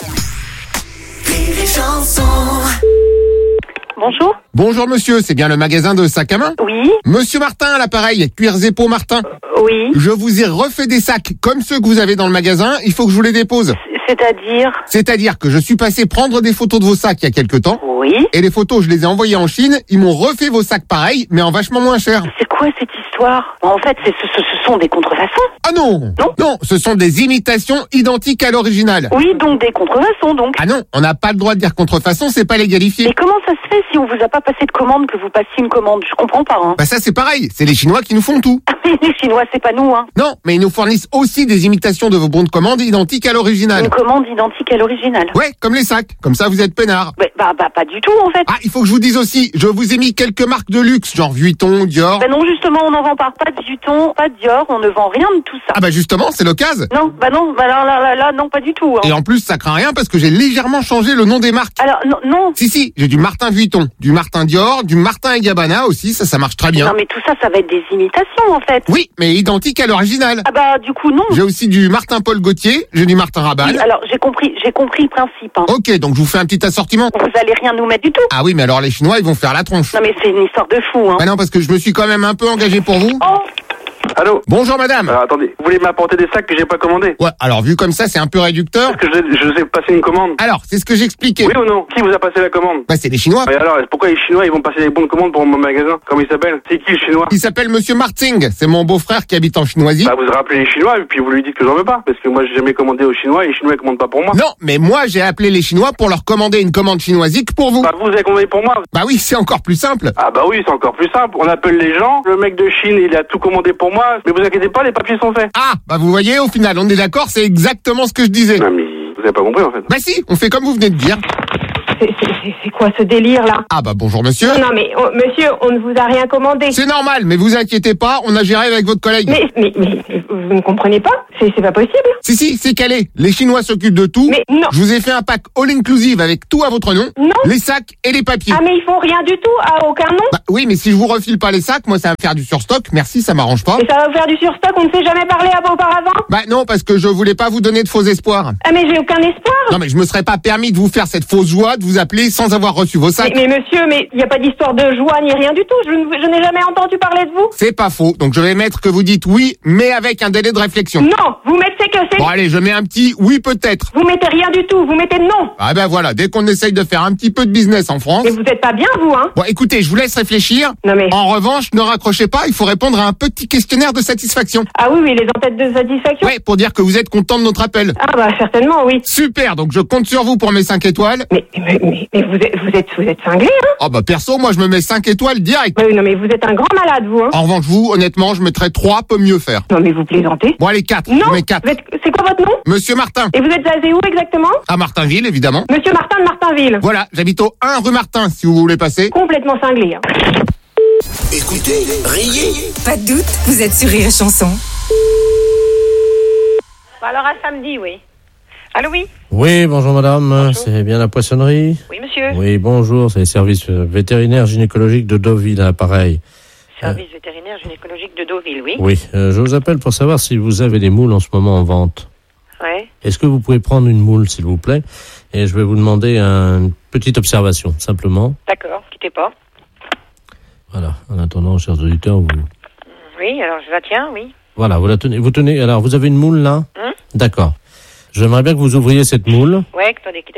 [SPEAKER 12] Bonjour.
[SPEAKER 11] Bonjour monsieur, c'est bien le magasin de sacs à main?
[SPEAKER 12] Oui.
[SPEAKER 11] Monsieur Martin à l'appareil, Cuir Zépo Martin.
[SPEAKER 12] Euh, oui.
[SPEAKER 11] Je vous ai refait des sacs comme ceux que vous avez dans le magasin, il faut que je vous les dépose.
[SPEAKER 12] C'est-à-dire?
[SPEAKER 11] C'est-à-dire que je suis passé prendre des photos de vos sacs il y a quelque temps.
[SPEAKER 12] Oui.
[SPEAKER 11] Et les photos, je les ai envoyées en Chine, ils m'ont refait vos sacs pareils, mais en vachement moins cher.
[SPEAKER 12] C'est quoi cette histoire? En fait, c'est, ce, ce, ce sont des contrefaçons.
[SPEAKER 11] Ah non.
[SPEAKER 12] Non.
[SPEAKER 11] Non, ce sont des imitations identiques à l'original.
[SPEAKER 12] Oui, donc des contrefaçons, donc.
[SPEAKER 11] Ah non, on n'a pas le droit de dire contrefaçon, c'est pas légalifié.
[SPEAKER 12] Mais comment ça se fait si on vous a pas passé de commande que vous passiez une commande? Je comprends pas, hein.
[SPEAKER 11] Bah ça c'est pareil, c'est les Chinois qui nous font tout.
[SPEAKER 12] Les Chinois, c'est pas nous, hein.
[SPEAKER 11] Non, mais ils nous fournissent aussi des imitations de vos bons de commande identiques à l'original.
[SPEAKER 12] Une commande identique à l'original?
[SPEAKER 11] Ouais, comme les sacs, comme ça vous êtes peinard.
[SPEAKER 12] Bah, bah, bah pas du tout, en fait.
[SPEAKER 11] Ah, il faut que je vous dise aussi, je vous ai mis quelques marques de luxe, genre Vuitton, Dior.
[SPEAKER 12] Bah non, justement, on n'en vend pas, pas de Vuitton, pas de Dior, on ne vend rien de tout ça.
[SPEAKER 11] Ah bah justement, c'est l'occasion.
[SPEAKER 12] Non, bah non, bah là, là, là, là non, pas du tout. Hein.
[SPEAKER 11] Et en plus, ça craint rien parce que j'ai légèrement changé le nom des marques.
[SPEAKER 12] Alors, non, non.
[SPEAKER 11] Si, si, j'ai du Martin Vuitton, du Martin Dior, du Martin et Gabbana aussi, ça, ça marche très bien.
[SPEAKER 12] Non, mais tout ça, ça va être des imitations, en fait.
[SPEAKER 11] Oui, mais identiques à l'original.
[SPEAKER 12] Ah bah, du coup, non.
[SPEAKER 11] J'ai aussi du Martin Paul Gaultier, j'ai du Martin Rabanne.
[SPEAKER 12] Oui, alors, j'ai compris, j'ai compris le principe. Hein.
[SPEAKER 11] Ok, donc je vous fais un petit assortiment.
[SPEAKER 12] Vous allez rien nous mettre du tout.
[SPEAKER 11] Ah oui, mais alors les Chinois, ils vont faire la tronche.
[SPEAKER 12] Non, mais c'est une histoire de fou, hein.
[SPEAKER 11] Bah non, parce que je me suis quand même un peu engagé pour vous.
[SPEAKER 12] Oh.
[SPEAKER 9] Allô?
[SPEAKER 11] Bonjour madame.
[SPEAKER 9] Alors, attendez, vous voulez m'apporter des sacs que j'ai pas commandés?
[SPEAKER 11] Ouais, alors vu comme ça, c'est un peu réducteur.
[SPEAKER 9] Est-ce que je, je vous ai passé une commande?
[SPEAKER 11] Alors, c'est ce que j'expliquais.
[SPEAKER 9] Oui ou non? Qui vous a passé la commande?
[SPEAKER 11] Bah, c'est les Chinois.
[SPEAKER 9] Et alors, pourquoi les Chinois, ils vont passer des bons de commande pour mon magasin? Comment il s'appelle? C'est qui le Chinois?
[SPEAKER 11] Il s'appelle Monsieur Marting. C'est mon beau-frère qui habite en Chinoisie.
[SPEAKER 9] Bah, vous rappelez les Chinois et puis vous lui dites que j'en veux pas. Parce que moi, j'ai jamais commandé aux Chinois et les Chinois, ils commandent pas pour moi.
[SPEAKER 11] Non, mais moi, j'ai appelé les Chinois pour leur commander une commande chinoisique pour vous.
[SPEAKER 9] Bah, vous avez commandé pour moi.
[SPEAKER 11] Bah oui, c'est encore plus simple.
[SPEAKER 9] Ah bah oui, c'est encore plus simple. On appelle les gens. Le mec de Chine, il a tout commandé pour moi. Mais vous inquiétez pas, les papiers sont faits.
[SPEAKER 11] Ah, bah vous voyez, au final, on est d'accord, c'est exactement ce que je disais.
[SPEAKER 9] Non mais vous avez pas compris en fait.
[SPEAKER 11] Bah si, on fait comme vous venez de dire.
[SPEAKER 22] C'est- c'est- C'est quoi ce délire là?
[SPEAKER 11] Ah bah bonjour monsieur.
[SPEAKER 22] Non, non, mais oh, monsieur, on ne vous a rien commandé.
[SPEAKER 11] C'est normal, mais vous inquiétez pas, on a géré avec votre collègue.
[SPEAKER 22] Mais, mais, mais, vous ne comprenez pas? C'est c'est pas possible.
[SPEAKER 11] Si, si, c'est calé. Les Chinois s'occupent de tout.
[SPEAKER 22] Mais non.
[SPEAKER 11] Je vous ai fait un pack all-inclusive avec tout à votre nom.
[SPEAKER 22] Non.
[SPEAKER 11] Les sacs et les papiers.
[SPEAKER 22] Ah, mais ils font rien du tout, à aucun nom.
[SPEAKER 11] Bah oui, mais si je vous refile pas les sacs, moi ça va me faire du surstock. Merci, ça m'arrange pas.
[SPEAKER 22] Et ça va vous faire du surstock, on ne s'est jamais parlé avant auparavant?
[SPEAKER 11] Bah non, parce que je voulais pas vous donner de faux espoirs.
[SPEAKER 22] Ah, mais j'ai aucun espoir.
[SPEAKER 11] Non, mais je me serais pas permis de vous faire cette fausse joie de vous appeler sans avoir reçu vos sacs.
[SPEAKER 22] Mais, mais monsieur, mais il n'y a pas d'histoire de joie ni rien du tout. Je, ne- je n'ai jamais entendu parler de vous.
[SPEAKER 11] C'est pas faux. Donc je vais mettre que vous dites oui, mais avec un délai de réflexion.
[SPEAKER 22] Non, vous mettez que c'est...
[SPEAKER 11] Bon allez, je mets un petit oui peut-être.
[SPEAKER 22] Vous mettez rien du tout, vous mettez non.
[SPEAKER 11] Ah ben voilà, dès qu'on essaye de faire un petit peu de business en France.
[SPEAKER 22] Mais vous êtes pas bien, vous, hein?
[SPEAKER 11] Bon écoutez, je vous laisse réfléchir.
[SPEAKER 22] Non mais...
[SPEAKER 11] En revanche, ne raccrochez pas, il faut répondre à un petit questionnaire de satisfaction.
[SPEAKER 22] Ah oui, oui, les entêtes de satisfaction.
[SPEAKER 11] Ouais, pour dire que vous êtes content de notre appel.
[SPEAKER 22] Ah bah certainement, oui.
[SPEAKER 11] Super, donc je compte sur vous pour mes cinq étoiles.
[SPEAKER 22] Mais, mais, mais, mais vous êtes, vous êtes, vous êtes cinglé, hein?
[SPEAKER 11] Ah bah perso, moi je me mets cinq étoiles direct.
[SPEAKER 22] Oui, non mais vous êtes un grand malade, vous, hein?
[SPEAKER 11] En revanche, vous, honnêtement, je mettrais trois, peut mieux faire.
[SPEAKER 22] Non mais vous plaisantez.
[SPEAKER 11] Bon allez, quatre,
[SPEAKER 22] Non,
[SPEAKER 11] je mets quatre.
[SPEAKER 22] vous êtes- c'est quoi votre nom?
[SPEAKER 11] Monsieur Martin.
[SPEAKER 22] Et vous êtes basé où exactement?
[SPEAKER 11] À Martinville, évidemment.
[SPEAKER 22] Monsieur Martin de Martinville.
[SPEAKER 11] Voilà, j'habite au un rue Martin, si vous voulez passer.
[SPEAKER 22] Complètement cinglé, hein.
[SPEAKER 3] Écoutez, riez.
[SPEAKER 15] Pas de doute, vous êtes sur Rire et Chanson.
[SPEAKER 16] Bah alors à samedi, oui. Allô, oui?
[SPEAKER 6] Oui, bonjour madame, c'est bien la poissonnerie?
[SPEAKER 16] Oui, monsieur.
[SPEAKER 6] Oui, bonjour, c'est les services euh, vétérinaires gynécologiques de Deauville, à l'appareil.
[SPEAKER 16] Service vétérinaire gynécologique de Deauville, oui.
[SPEAKER 6] Oui, euh, je vous appelle pour savoir si vous avez des moules en ce moment en vente.
[SPEAKER 16] Ouais.
[SPEAKER 6] Est-ce que vous pouvez prendre une moule, s'il vous plaît? Et je vais vous demander un- une petite observation, simplement.
[SPEAKER 16] D'accord, quittez pas.
[SPEAKER 6] Voilà, en attendant, chers auditeurs, vous...
[SPEAKER 16] Oui, alors je la tiens, oui.
[SPEAKER 6] Voilà, vous la tenez, vous tenez, alors vous avez une moule là?
[SPEAKER 16] Hum?
[SPEAKER 6] D'accord. J'aimerais bien que vous ouvriez cette moule.
[SPEAKER 16] Ouais, attendez, quittez